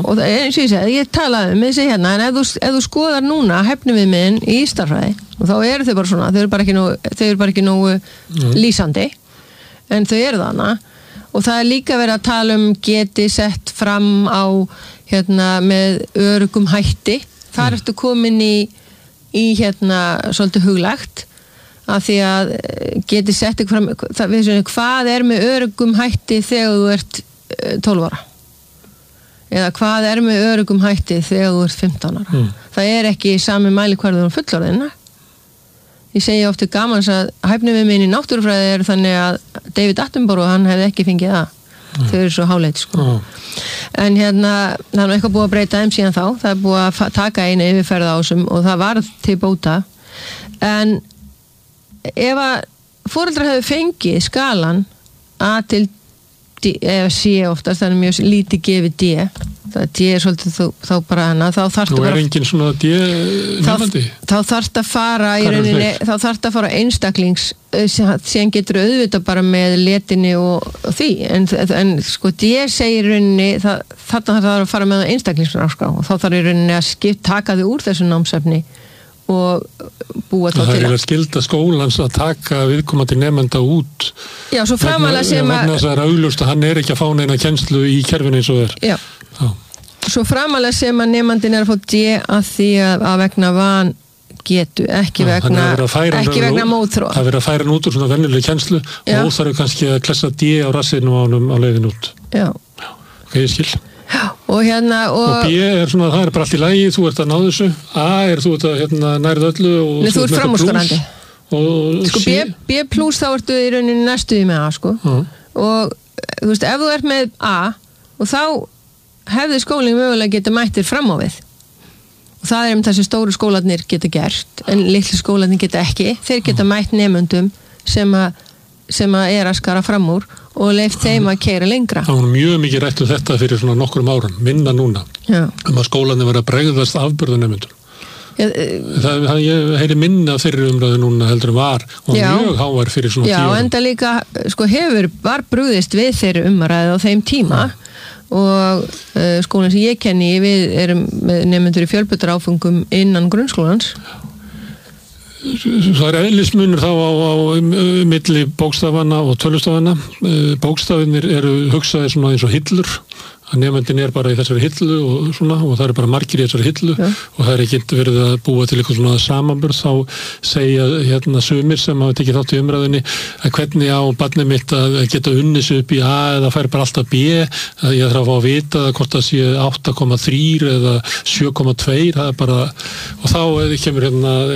og eins og ég segi, ég talaði með þessi hérna, en ef þú skoðar núna hæfniviðmiðin í stærðfræði, og þá eru þau bara svona, þau eru bara ekki nógu lýsandi, en þau eru þarna, og það er líka verið að tala geti sett fram á hérna með öruggum hætti, þar ertu komin í hérna svolítið huglægt, að því að geti sett ykkur fram, hvað er með öruggum hætti þegar þú ert 12 ára? Eða hvað er með öruggum hætti þegar þú ert 15 ára? Það er ekki sami mælikvarður fullorðina. Ég segi ofta gaman að hæfniviðmiðin í náttúrufræði er þannig að David Attenborough, hann hefði ekki fengið það. Þau eru svo háleit, sko. En hérna, það er eitthvað búið að breyta þeim síðan þá. Það er búið að taka einu yfirferð á þessum og það var til bóta. En ef að foreldrar hefðu fengið skalan A til D, eða C oftast, það er mjög lítið gefið D, það D er svolítið þá bara hana, þá þarftu bara engin svona D nefandi þá þarftu að fara í rauninni, þá þarftu að fara einstaklings, síðan getur auðvitað bara með letinni og því, en sko D segir rauninni, þarna þarf að fara með einstaklingsnámskrá og þá þarf í rauninni að taka þig úr þessu námsefni og búa þá til það er að skylda skólans að taka viðkomandi nemenda út já, svo framalega sem vegna þess að það er augljóst að hann er ekki að fá neina kennslu í kerfinu eins og er já. Svo framalega sem að nemandinn er að fá D að því að vegna van getu, ekki vegna mótþróa það verður að færa hann út úr svona venjuleg kennslu já. Og þarf kannski að klessa D á rassinu á leiðin út já. Ok, ég skil og hérna og B er svona, það er bara allt í lagi, þú ert að ná þessu A er þú ert að hérna, nærið öllu og þú ert framúrskarandi sko C B plus þá ertu í rauninni næstuði með A sko og þú veist, ef þú ert með A og þá hefði skólinn mögulega getið mættir fram á við og það er þessi stóru skólarnir geta gert en litlu skólarnir geta ekki þeir geta mætt nemendum sem að er að skara fram úr og leyft þeim að keyra lengra. Það var mjög mikið rætt þetta fyrir svona nokkrum árum, minna núna að skólarnir var að bregðast afburðunemendum. Ég heyri minna fyrir umræðu núna heldur var og mjög hávær fyrir svona 10 árum. Já, enda líka sko var brugðist við þeirri umræðu á þeim tíma og skólinn sem ég kenni við erum með nemendur í fjölbreyttar-áföngum innan grunnskólans. Það er eðlismunur þá á milli bókstafana og tölustafana. Bókstafinir eru hugsaðir svona eins og hillur. Að nemandinn er bara í þessari hillu og svona og það eru bara margir í þessari hillu og það er ekki verið að búa til eitthvað svona samanburð þá segja hérna sumir sem hafa tekið þátt í umræðunni að hvernig á barnið mitt að geta unnið sig upp í A eða fær bara alltaf B að ég þarf að fá að vita hvort það sé 8,3 eða 7,2 það er bara og þá kemur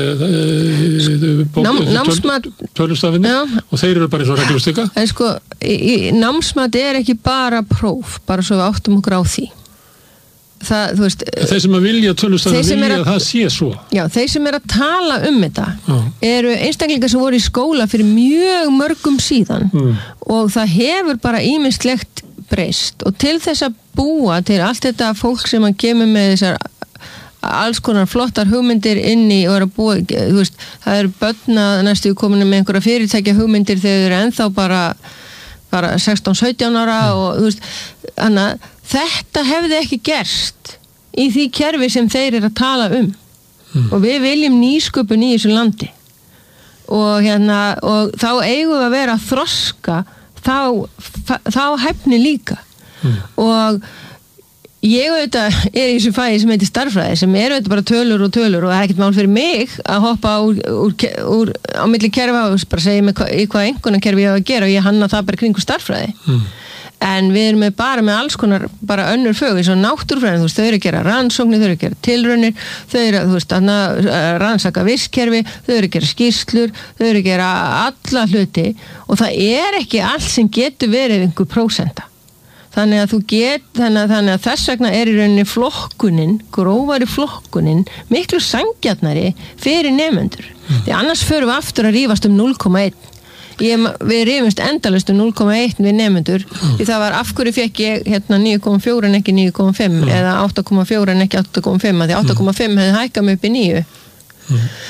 hérna tölustafinni og þeir eru bara eins og reglustika en sko námsmat er ekki bara próf bara svo við áttum okkur á því það, þú veist þeir sem að vilja tölustafinn vilja að það sé svo já, þeir sem að tala þetta eru einstaklingar sem voru í skóla fyrir mjög mörgum síðan og það hefur bara ýmislegt breyst og til þess að búa til allt þetta fólk sem að kemur með þessar alls konar flottar hugmyndir inni og er að búa, þú veist, það eru börn að næstu komin með einhverja fyrirtækja hugmyndir þegar þeir eru ennþá bara 16-17 ára og þú veist, þannig að þetta hefði ekki gerst í því kerfi sem þeir eru að tala og við viljum nýsköpun í þessu landi og og þá eigum við að vera að þroska þá hæfni líka og ég auðvitað er í þessu fæði sem heitir stærðfræði sem auðvitað bara tölur og það er ekkert mál fyrir mig að hoppa úr á milli kerfa og bara segja mig í hvað einhverjarkerfi ég á að gera og ég hanna það bara kringu stærðfræði en við erum bara með alls konar bara önnur fög eins og náttúrufræðin, þú veist, þau eru að gera rannsóknir, þau eru að gera tilraunir, þau eru að, þú veist, rannsaka vistkerfi, þau eru að gera skýrslur, þau eru að gera alla hluti og það er ekki allt sem getur verið einhver prósenta. Þannig að þess vegna er í rauninni flokkunin, grófari flokkunin, miklu sanngjarnari fyrir nemendur. Því annars förum við aftur að rífast 0,1. Við rífumst endalaust 0,1 við nemendur því það var af hverju fekk ég 9,4 en ekki 9,5 eða 8,4 en ekki 8,5 því 8,5 hefði hækkað mig upp í 9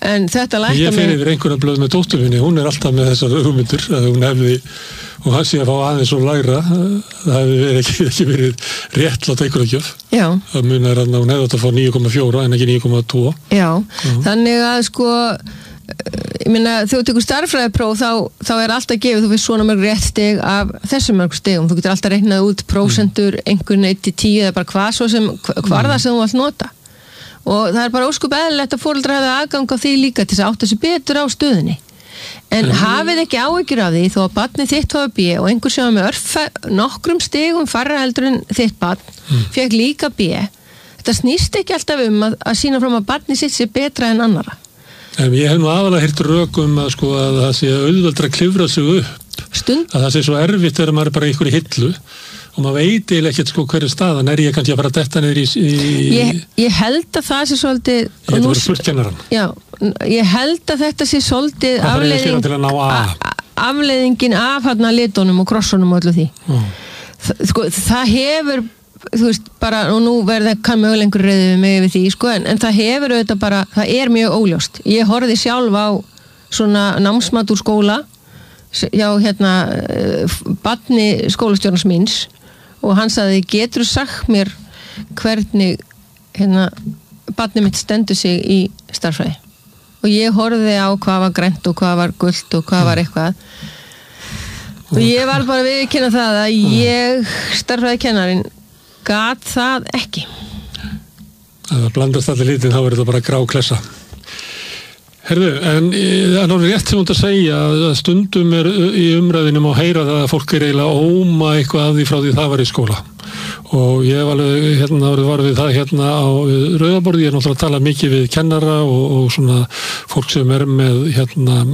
En þetta lækka mig... Ég fer yfir einhverja blöð með dótturminni, hún alltaf með þessar hugmyndir, að hún hefði, og hann sé að fá aðeins og lægra, það hefði ekki verið réttlátt einhverja gjöf. Já. Það munar að hún hefði átt að fá 9,4 en ekki 9,2. Já, þannig að sko, ég meina, þegar þú tekur stærðfræðipróf þá alltaf gefið, þú veist svona mörg rétt stig af þessum mörg stigum, þú getur alltaf reiknað út prósentur, einhvern 1-10 eða bara hvað svo sem, hvar það sem þú vilt nota. Og það bara óskup eðlilegt að foreldrar hafa aðgang á því líka til þess að átta sig betur á stöðunni. En hafið ekki áhyggjur af því þó að barnið þitt hafa B og einhver sem var með nokkrum stigum færra heldur en þitt barn fekk líka B. Þetta snýst ekki alltaf að sýna fram að barnið sitt sé betra en annara. En ég hef nú aðalega heyrt rökum að það sé auðveldra að klifra sig upp. Að það sé svo erfitt þegar maður bara í einhverju hillu. Og maður veit eiginlega ekkert hverju staðan ég kannski að fara að detta niður í... Ég held að það sé svolítið... Ég held að vera spurtkennaran. Já, ég held að þetta sé svolítið afleiðingin af litunum og krossunum og öllu því. Það hefur, þú veist, bara, og nú kann mögulega einhver reiði við mig við því, en það hefur auðvitað bara, það er mjög óljóst. Ég horfði sjálf á svona námsmat úr skóla, já, barni skólastjórnans míns og hann sagði, getur þú sagt mér hvernig barnið mitt stendur sig í stærðfræði og ég horfði á hvað var grænt og hvað var gult og hvað var eitthvað og ég var bara viðurkenna það að ég stærðfræðikennarinn gat það ekki. Það blandast allir lítið, þá er þetta bara grá klessa. Herðu, en það er náttúrulega rétt sem hún að segja að stundum í umræðinum að heyra það að fólk eiginlega óma eitthvað af því frá því það var í skóla og ég hef alveg var við það á Rauðaborði, ég er náttúrulega að tala mikið við kennara og svona fólk sem er með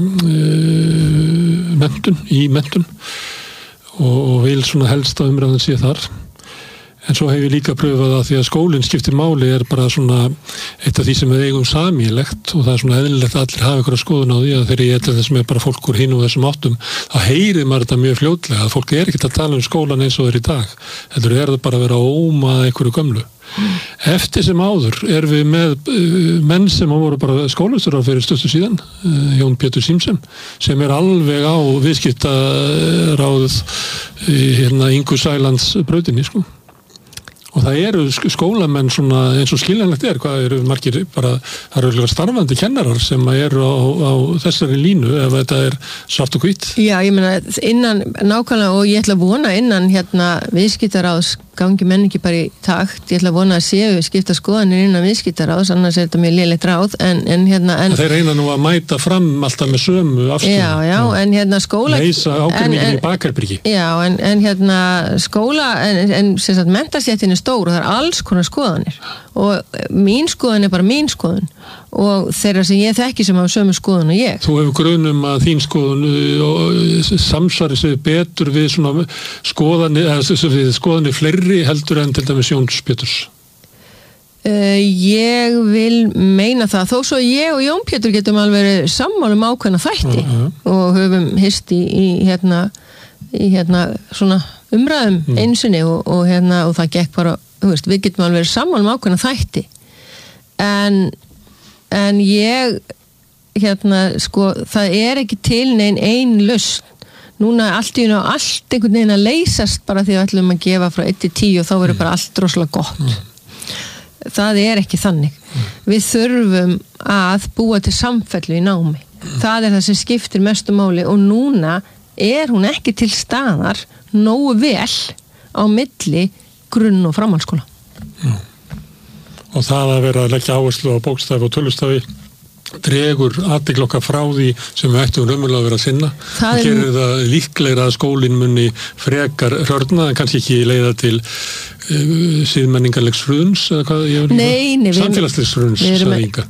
menntun og vil svona helst að umræðin sé þar. En svo hef ég líka pröfað að því að skólinn skiptir máli bara svona eitt af því sem við eigum samílegt og það er svona eðlilegt að allir hafa einhverja skoðun á því að þegar ég þessum bara fólk úr hinn og þessum áttum þá heyrir maður þetta mjög fljótlega að fólk ekkert að tala skólan eins og í dag. Þetta það bara að vera að óma einhverju gömlu. Eftir sem áður við með menn sem voru bara skólastjórar fyrir stuttu síðan, Jón Pétur Símsen, sem alveg á viðskiptaráð Ingu Sælands brautinni, Og það eru skólamenn svona eins og skiljanlegt hvað eru margir bara, það eru starfandi kennarar sem eru á þessari línu ef þetta svart og hvítt. Já, ég meina innan nákvæmlega og ég ætla að vona innan viðskiptaráðs gangi menn ekki bara í takt, ég ætla að vona að séu skipta skoðanir innan viðskiptaráðs, annars þetta mjög lélegt ráð, en þeir reyna nú að mæta fram alltaf með sömu afstöðu. Já, en skóla leysa ágreiningin í bakarbyrgi. Já, en skóla en sem sagt menntastjættin stór og það alls konar skoðanir og mín skoðun bara mín skoðun og þeirra sem ég þekki sem hafa sömu skoðun og ég. Þú hefur grunum að þín skoðun samsvari sig betur við svona skoðanir fleiri heldur en til dæmis Jóns Péturs? Ég vil meina það, þó svo ég og Jón Pétur getum alveg sammála ákveðna þætti og höfum hist í svona umræðum einsinni og það gekk bara, við getum alveg sammála ákveðna þætti en ég það ekki til nein ein lausn. Núna allt einhvern veginn að leysast bara því að við ætlum að gefa frá 1-10 og þá verður bara allt rosalega gott. Það ekki þannig. Við þurfum að búa til samfellu í námi. Það það sem skiptir mestu máli og núna hún ekki til staðar nógu vel á milli grunn- og framhaldsskóla. Og það að vera að leggja áherslu á bókstafi og tölustafi dregur athygli okkar frá því sem við ættum raunverulega að vera að sinna og gerir það líklegra að skólinn muni frekar hrörna en kannski ekki leiða til siðmenningarlegs hruns eða hvað samfélagslegs hruns sagði Inga.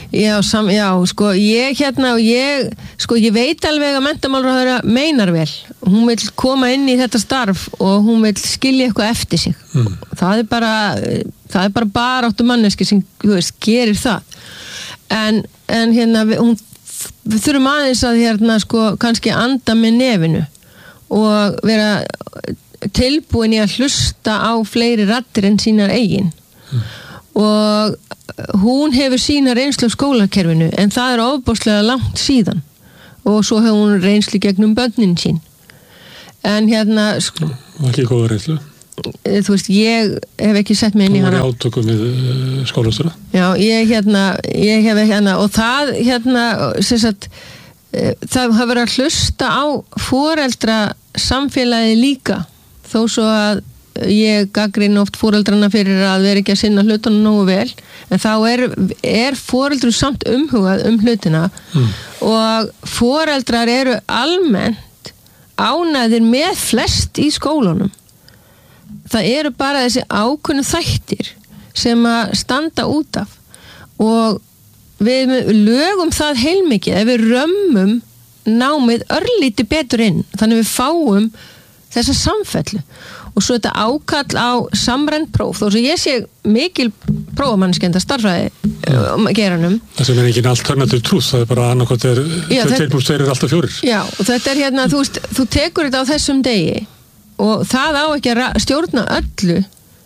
Ég veit alveg að menntamálaráðherra meinar vel. Hún vill koma inn í þetta starf og hún vill skilja eitthvað eftir sig. Það bara baráttu manneski sem gerir það. En við þurfum aðeins að kannski anda með nefinu og vera tilbúin í að hlusta á fleiri raddir en sínar eigin og hún hefur sína reynslu af skólakerfinu en það ofboðslega langt síðan og svo hefur hún reynslu gegnum börnin sín en ekki góða reynslu þú veist, ég hef ekki sett mig inn í hana. Þú var í átökum við skólastjóra? Já, ég hef ekki hana og það sem sagt það hafa verið að hlusta á foreldra samfélagi líka þó svo að ég gagnrýni oft foreldrana fyrir að vera ekki að sinna hlutunum nógu vel en þá er foreldrum samt umhugað hlutina og foreldrar eru almennt ánægðir með flest í skólanum það eru bara þessi ákveðnu þættir sem að standa út af og við lögum það heilmikið ef við römmum námið örlítið betur inn þannig við fáum þessa samfellu og svo þetta ákall á samrænt próf þó sem ég sé mikil prófamannskenda starfræði geranum. Það sem engin alternative truth, það bara annarkot 2+2 alltaf 4. Já, og þetta þú veist, þú tekur þetta á þessum degi og það á ekki að stjórna öllu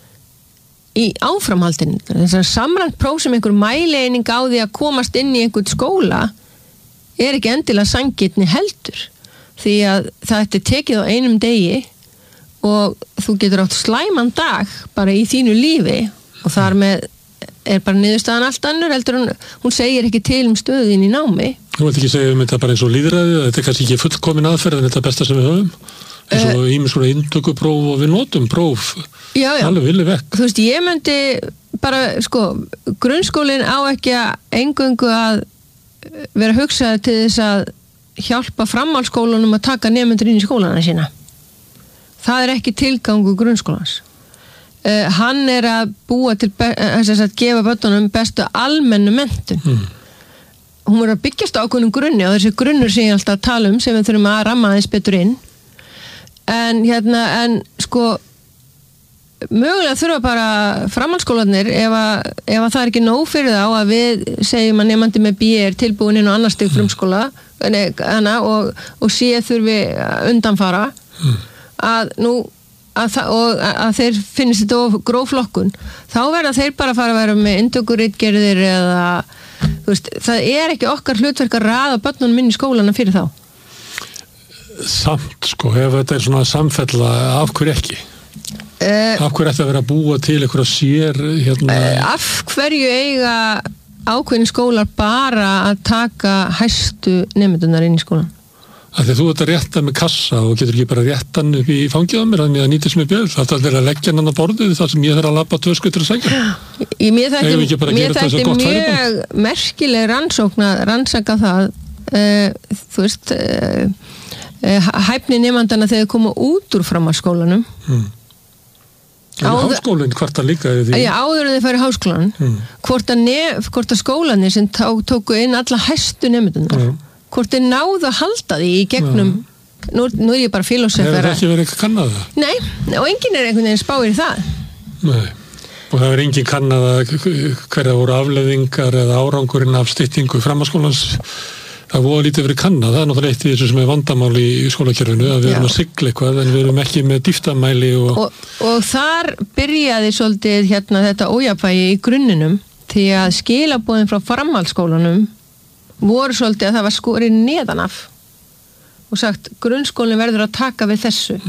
í áframhaldinu. Þessar samrænt próf sem einhver mæleining á því að komast inn í einhvern skóla ekki endilega sanngirni heldur því að það tekið á einum degi og þú getur átt slæman dag bara í þínu lífi og þar með bara niðurstaðan allt annur heldur hún segir ekki til stöðin í námi. Þú vilt ekki segja þetta bara eins og lýðræði, þetta kannski ekki fullkomin aðferð en þetta besta sem við höfum eins og ýmis svona inntökupróf og við notum próf alveg villi vekk. Þú veist, ég myndi bara, grunnskólinn á ekki að eingöngu að vera hugsað til þess að hjálpa framhaldsskólunum að taka nemendur inn í skólana sína. Það ekki tilgangur grunnskólans. Hann að búa til að gefa börnunum bestu almennu menntun. Hún að byggjast á ákveðnum grunni og þessi grunnur sem ég alltaf að tala sem við þurfum að ramma aðeins betur inn. En mögulega þurfa bara framhaldsskólarnir ef það ekki nóg fyrir þá að við segjum að nemandi með B tilbúin inn á annar stig frumskóla og sé þurfi undanfara að þeir finnist þetta of gróflokkun þá verða þeir bara að fara að vera með inntökuritgerðir eða þú veist, það ekki okkar hlutverk að raða börnunum inn í skólana fyrir þá samt ef þetta svona samfella af hverju ekki af hverju ætti að vera að búa til einhverja sér af hverju eiga ákveðin skólar bara að taka hæstu nemendunar inn í skólan Þegar þú ert að rétta með kassa og getur ekki bara rétta hann upp í fangið á mér þannig að nýtist mér bjöð það er að leggja hann á borðið þar sem ég þarf að labba 2 skuttur að segja Mér þætti mjög merkileg rannsaka það þú veist hæfni nemandana þegar koma út úr framhaldsskólanum Háskólinn hvort að líka áður en þeir fara í háskólan hvort að skólanir sem tóku inn alla hæstu nemendunar hvort þeir náðu að halda því í gegnum nú ég bara filósofera Hefur það ekki verið ekki kannað það? Nei, og enginn einhvern veginn spáir það Nei, og það enginn kannað hverja voru afleiðingar eða árangurinn af styttingu framhaldsskólans það voru lítið verið kannað það náttúrulega eitt í þessu sem vandamál í skólakerfinu að við erum að sigla eitthvað en við erum ekki með dýftamæli og þar byrjaði svolítið þetta ójafnvægi í grunninum því að skilaboðin frá framhaldsskólanum voru svolítið að það var skorið neðan af og sagt grunnskólinn verður að taka við þessu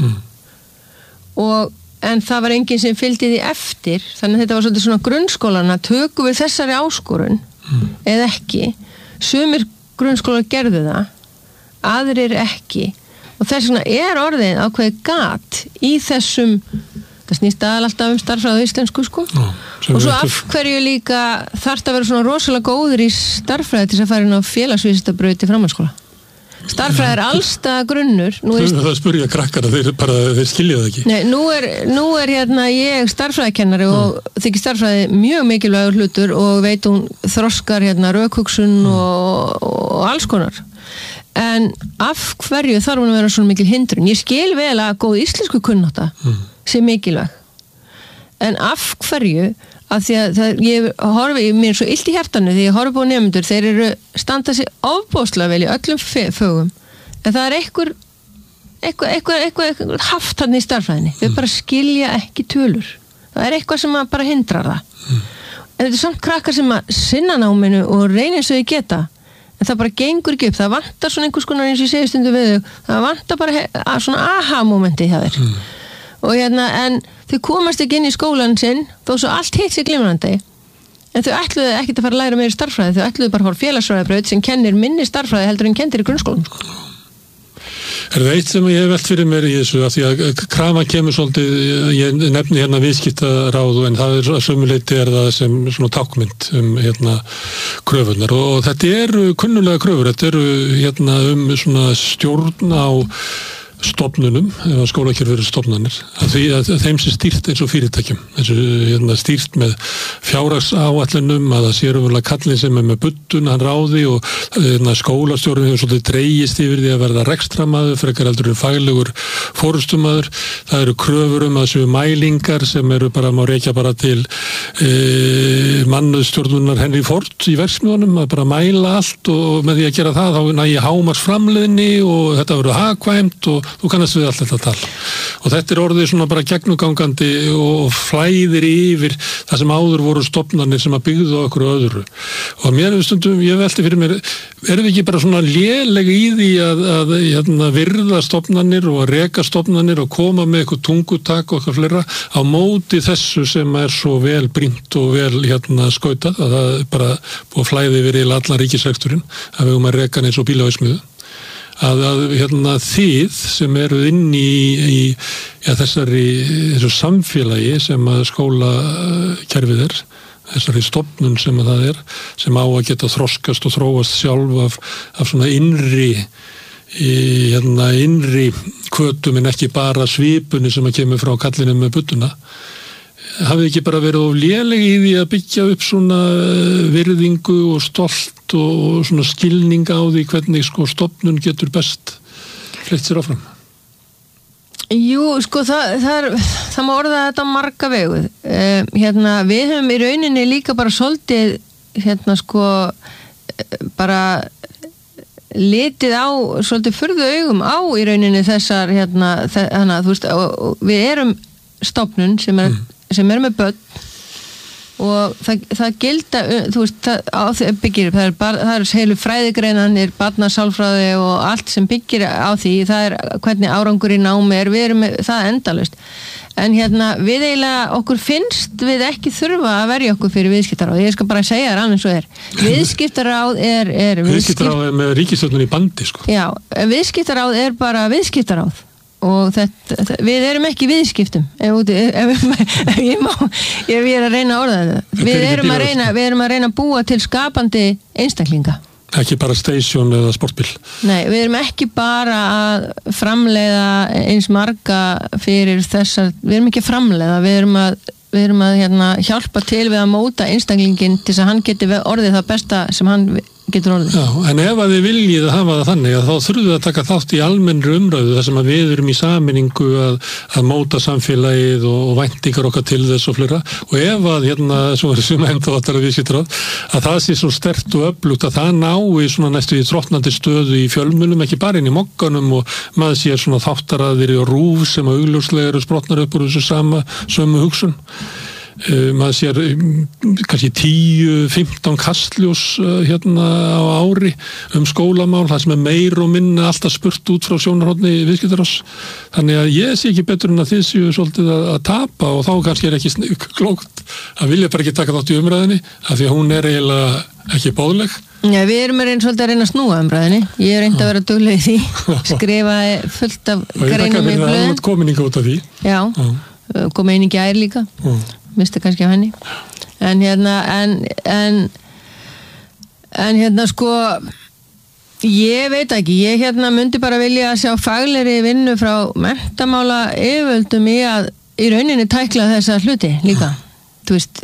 en það var enginn sem fylgdi því eftir þannig að þetta var svolítið svona grunnskólana tökum við þessari áskorun eða ekki sumir grunnskólar gerðu það aðrir ekki og þess vegna orðið ákveðið gat í þessum það snýst alltaf starffræði á íslensku og svo af hverju líka þarf að vera svona rosalega góður í starffræði til að fara inn á félagsvísindabraut í framhaldsskóla starffræði allstað grunnur það spurja krakkar að þeir skilja það ekki Nei, nú er ég starffræðikennari og þykir starffræði mjög mikilvægur hlutur og veit hún þroskar rökhugsun og alls konar en af hverju þarf hún að vera svona mikil hindrun ég skil vel að góð íslensku kunnátta sé mikilvæg en af hverju að því að ég horfi mér svo illt í hjartanu því ég horfi på nemendur þeir standa sig ofboðslega vel í öllum fögum en það eitthvað haft hann í starffræðinni þau bara skilja ekki tölur það eitthvað sem bara hindrar það en þetta samt krakkar sem að sinna náminu og reyna eins og þau geta, en það bara gengur ekki upp, það vantar svona einhvers konar eins og ég segi stundum við þau, það vantar bara svona aha-momenti hjá þér og en þau komast ekki inn í skólan sinn þó svo allt hitt sér glimrandi, en þau ætluðu ekkert að fara að læra meiri starffræði, þau ætluðu bara að fara félagsfræðibraut sem kennir minni starffræði heldur en kendir í grunnskólanum Það eitt sem ég hef velt fyrir mér í þessu af því að krafa kemur svolítið, ég nefni hérna viðskiptaráð en það sömuleyti það sem svona tákmynd kröfunar og þetta eru kunnulega kröfur, þetta eru svona stjórn á stofnunum, eða skólakerfi stofnanir, að þeim sem stýrt eins og fyrirtækjum, eins og stýrt með fjárhagsáætlunum að það sé raunverulega kallinn sem með buddun, hann ráði og skólastjórinn hefur svolítið dregist yfir því að verða rekstramaður, frekar heldur en faglegur forystumaður, það eru kröfur að þessu mælingar sem eru bara, má rekja bara til mannauðsstjórnunar Henry Ford í verksmiðunum, að bara mæla allt og með því að gera það, þá nægi hámarksframleiðni og þetta verður hagkvæmt og þú kannast við allt þetta að tala og þetta orðið svona bara gegnugangandi og flæðir yfir það sem áður voru stofnanir sem að byggðu á okkur öðru og mér stundum, ég velti fyrir mér erum við ekki bara svona léleg í því að virða stofnanir og að reka stofnanir og koma með eitthvað tungutak og eitthvað fleira á móti þessu sem svo vel brýnt og vel skautað að það bara búið flæði yfir allan ríkisreksturinn að við að reka eins og bílaverksmiðju að þið sem eru inn í þessu samfélagi sem að skólakerfið þessari stofnun sem að það sem á að geta þroskast og þróast sjálf af svona innri hvötum en ekki bara svipunni sem að kemur frá kallinu með budduna hafið ekki bara verið of léleg í því að byggja upp svona virðingu og stolt og svona skilning á því hvernig stofnun getur best fleytt sér áfram? Jú, það má orða þetta á marga vegu. Við höfum í rauninni líka bara svolítið bara litið á svolítið furðu augum á í rauninni þessar þú veist, við erum stofnun sem er með börn og það gilda, þú veist, það byggir, það er heilu fræðigreinanir, barnasálfræði og allt sem byggir á því, það er hvernig árangur í námi við erum með það endalaust. En við eiginlega, okkur finnst við ekki þurfa að verja okkur fyrir viðskiptaráð. Ég skal bara segja þér alveg svo Viðskiptaráð Viðskiptaráð með ríkisstjórnin í bandi, sko. Já, viðskiptaráð bara viðskiptaráð. Og við erum ekki viðskiptum ef ég er að reyna að orða þetta við erum að reyna að búa til skapandi einstaklinga ekki bara station eða sportbíl nei, við erum ekki bara að framleiða eins marga fyrir þessar, við erum ekki að framleiða við erum að hjálpa til við að móta einstaklingin til þess að hann geti orðið það besta sem hann getur orðið. Já, en ef að þið viljið að hafa það þannig að þá þurfum við að taka þátt í almennri umræðu þar sem að við erum í sameiningu að móta samfélagið og væntingar okkar til þess og fleira og ef að svo er sem enda að viðskiptaráð að það sé svo sterkt og öflugt að það nái svona næstu í þrottnandi stöðu í fjölmiðlum ekki bara inn í mokkanum og maður sé svona þáttaraðir og rúf sem að augljóslega eru sprotnar upp úr þessu sömu hugsun. Maður sér kannski 10-15 kastljós á ári skólamál, það sem er meir og minna alltaf spurt út frá sjónarhorni viðskiptaráðs. Þannig að ég sé ekki betur en að þið séu svolítið að tapa og þá kannski er ekki klókt að vilja bara ekki taka þátt í umræðinni af því að hún er eiginlega ekki boðleg. Já, við erum svolítið að reyna að snúa umræðinni. Ég er reynd að vera dugleg í því. Skrifaði fullt af greinum í blöðin. Og ég þakka fyrir að komin út af því. Já, kom einu gær líka. Misti kannski á henni en sko ég veit ekki, ég myndi bara vilja að sjá faglegri vinnu frá menntamála yfirvöldum í rauninni tækla þessa hluti líka þú veist,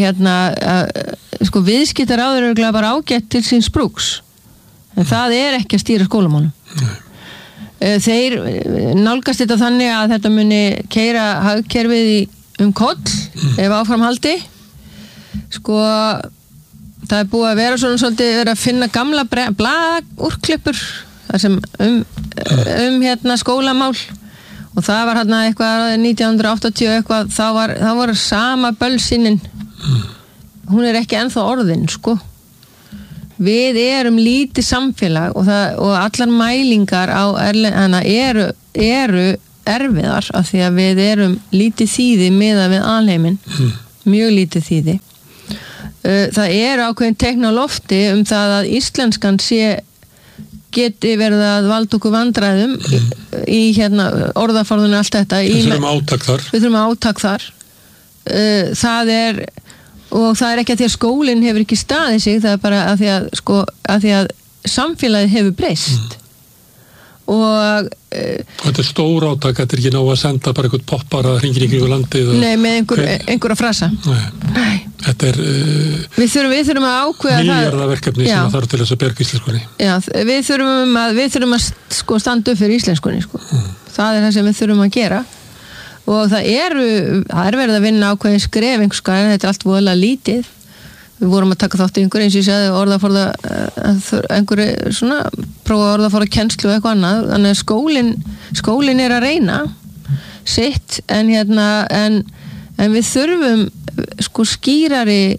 sko viðskiptaráður eru bara ágætt til síns brúks en það er ekki að stýra skólamálum þeir nálgast þetta þannig að þetta muni keyra hagkerfið koll ef áframhaldi sko það er búið að vera svolítið verið að finna gamla blaðúrklippur þar sem skólamál og það var eitthvað 1980 eitthvað þá var sama bölsinin hún er ekki ennþá orðin, sko. Við erum lítið samfélag og allar mælingar á eru erfiðar af því að við erum lítið þýði miðað við alheiminn, mjög lítið þýði. Það ákveðin teikn á lofti það að íslenskan geti verið að valda okkur vandræðum í orðaforðunni allt þetta. Við þurfum átak þar. Við þurfum átak þar. Það er ekki að því að skólinn hefur ekki staðið sig, það er bara að því að samfélagið hefur breyst. Og þetta er stór átak, þetta er ekki ná að senda bara eitthvað poppara hringir í kringu landið. Nei, með einhverja frasa. Nei. Þetta er við þurfum að ákveða milljarðaverkefni sem þarf til þess að berga íslenskunni. Já, við þurfum að standa upp fyrir íslenskunni, sko. Það er það sem við þurfum að gera. Og það er verið að vinna ákveðin skref einhvers konar, þetta er allt voðalega lítið. Við vorum að taka þátt í einhverju, eins og ég sagði, orðaforða, einhverju svona, prófa orðaforða kennslu og eitthvað annað. Þannig að skólinn er að reyna sitt, en við þurfum, sko, skýrari,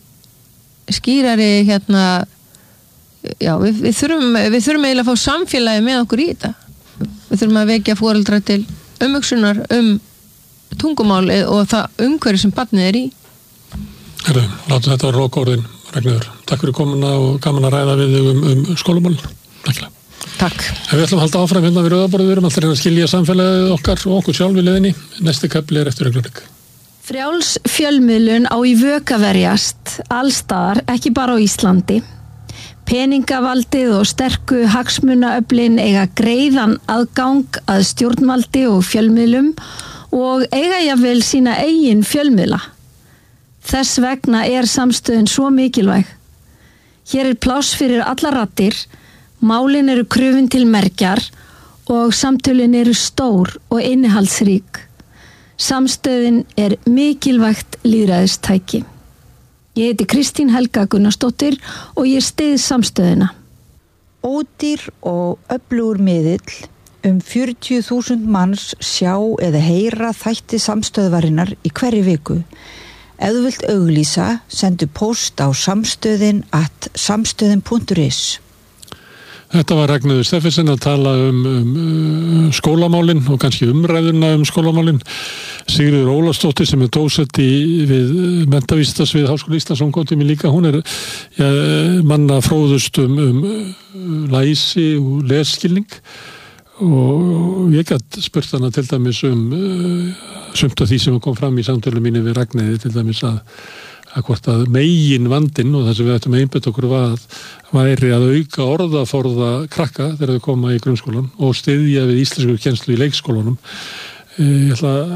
já, við þurfum eiginlega að fá samfélagi með okkur í þetta. Við þurfum að vekja foreldra til umhugsunar tungumál og það umhverju sem barnið í. Herru, látum þetta á lokaorðin, Ragnheiður. Takk fyrir komuna og gaman að ræða við þig skólamál. Takk. Við ætlum að halda áfram við rauðaborðið, við erum alltaf að skilja samfélagið okkar og okkur sjálf í leiðinni. Næsti kafli eftir augnablik. Frjáls fjölmiðlun á í vök að verjast allstaðar, ekki bara á Íslandi. Peningavaldið og sterku hagsmunaöflin eiga greiðan aðgang að stjórnvaldi og fjölmiðlum og eiga jafnvel sína eigin fjölmiðla. Þess vegna er samstöðin svo mikilvæg. Hér er pláss fyrir allar raddir, málin eru krufin til mergjar og samtölin eru stór og innihaldsrík. Samstöðin er mikilvægt lýðræðistæki. Ég heiti Kristín Helga Gunnarsdóttir og ég styð samstöðina. Ódýr og öflugur miðill 40.000 manns sjá eða heyra þætti samstöðvarinnar í hverri viku. Ef þú vilt auglýsa, sendu post á samstöðin.is. Þetta var Ragnheiður Steffensen að tala skólamálin og kannski umræðuna skólamálin. Sigríður Ólafsdóttir sem er dósent við menntavísindasvið Háskóla Íslands, hún kom til mig líka. Hún er manna fróðust læsi og lesskilning og ég gat spurt hana til dæmis sumt af því sem kom fram í samtölum mínu við Ragnheiði, til dæmis að hvort að megin vandinn og það sem við ættum að einbeita okkur væri að auka orðaforða krakka þegar þau koma í grunnskólan og styðja við íslensku kennslu í leikskólanum. Ég ætla að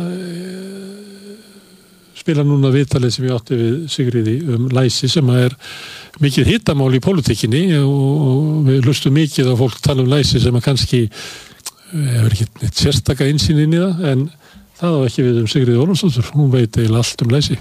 spila núna viðtalið sem ég átti við Sigríði læsi sem er mikið hitamál í pólitíkinni og við hlustum mikið á fólk tala læsi sem að kannski hefur ekki neitt sérstaka innsýn inn í það, en það á ekki við Sigríði Ólafsdóttur, hún veit eiginlega allt læsi.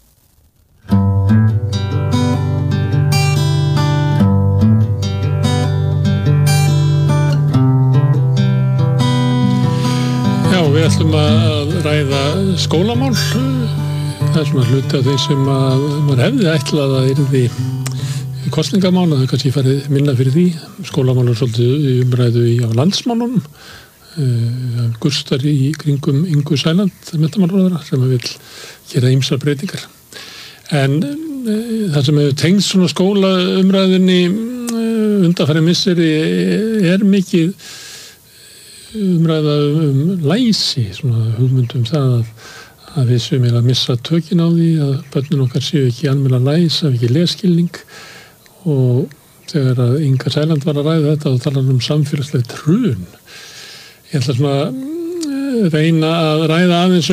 Já, við ætlum að ræða skólamál. Það er svona hluti af því sem að maður hefði ætlað að yrði kosningamál, það er kannski farið minna fyrir því. Skólamál er svolítið umræðu á landsmálunum. Gustar í kringum Ingu Sæland, menntamálaráðherra, sem vil gera ýmsar breytingar. En það sem hefur tengst svona skólaumræðunni undanfarið misseri er mikið umræða læsi, svona hugmyndum það að við séum að missa tökin á því, að börnin okkar séu ekki almennilega læs, hafi ekki lesskilning. Og þegar að Inga Sæland var að ræða þetta og tala samfélagslegt hrun. Ég ætla svona reyna að ræða aðeins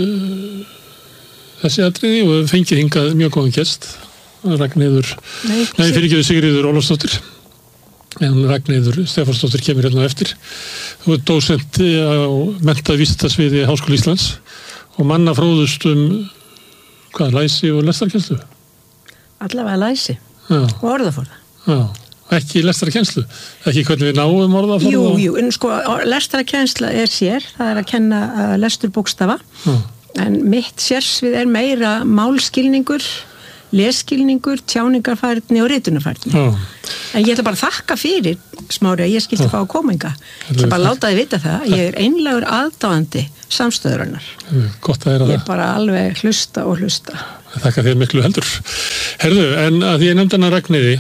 þessi atriði og fengið hingað mjög góðan gest. Sigríður Ólafsdóttir. En Ragnheiður Stefánsdóttir kemur hérna eftir. Þú ert dósent á menntavísindasviði Háskóla Íslands og manna fróðust læsi og lestarkennslu? Allavega læsi. Já. Og orðaforða. Já, ekki lestarkennslu, ekki hvernig við náum orðaforða? Jú, en sko lestarkennsla er sér, það er að kenna lestur bókstafa, en mitt sérsvið er meira málskilningur, lesskilningur, tjáningarfærni og ritunarfærni. En ég ætla bara að þakka fyrir, Smári, að ég skilti fá að koma hingað. Ég ætla bara að láta þið vita það. Ég er einlægur aðdáandi samstöðurinnar. Gott að heyra það. Ég bara alveg hlusta og hlusta. Þakka þér miklu heldur. Herðu, en að ég nefndi hana Ragnheiði,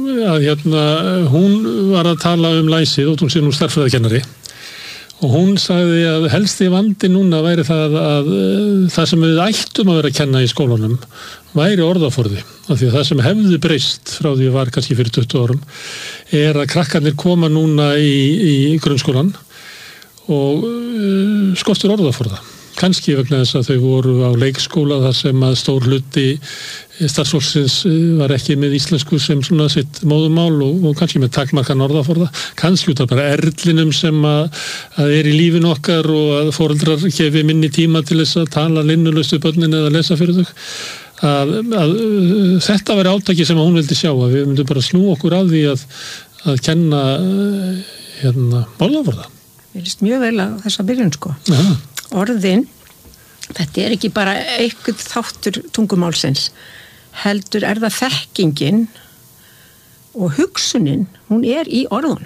að hún var að tala læsið og hún sé nú stærðfræðikennari. Og hún sagði að helsti vandi núna væri það að það sem við ættum að vera að kenna í skólanum væri orðaforði. Af því að það sem hefði breyst frá því að var kannski fyrir 20 árum að krakkarnir koma núna í grunnskólan og skortur orðaforða. Kannski vegna þess að þau voru á leikskóla þar sem að stór hluti starfsfólksins var ekki með íslensku sem svona sitt móðumál og kannski með takmarkan orðaforða, kannski út af bara erlinum sem að í lífinu okkar og að foreldrar gefi minni tíma til þess að tala linnulaust við börnin eða lesa fyrir þau. Að þetta væri átaki sem hún vildi sjá, að við myndum bara snú okkur að því að kenna orðaforða. Mér finnst mjög vel að þessa byrjun sko. Orðin, þetta er ekki bara eitthvað þáttur tungumálsins, heldur það þekkingin og hugsunin, hún í orðunum.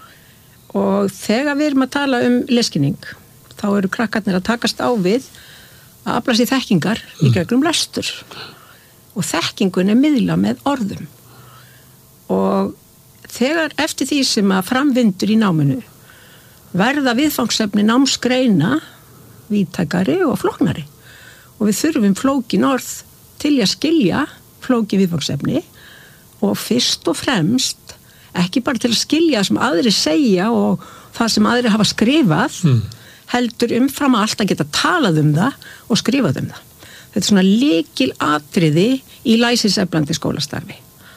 Og þegar við erum að tala lesskilning, þá eru krakkarnir að takast á við að afla sér þekkingar í gegnum lestur. Og þekkingun miðlað með orðum. Og þegar eftir því sem að framvindur í náminu verða viðfangsefni námsgreina víðtækari og flóknari og við þurfum flókin orð til að skilja flókin viðfangsefni og fyrst og fremst ekki bara til að skilja það sem aðrir segja og það sem aðrir hafa skrifað heldur umfram allt að geta talað það og skrifað það. Þetta er svona lykilatriði í læsiseflandi skólastarfi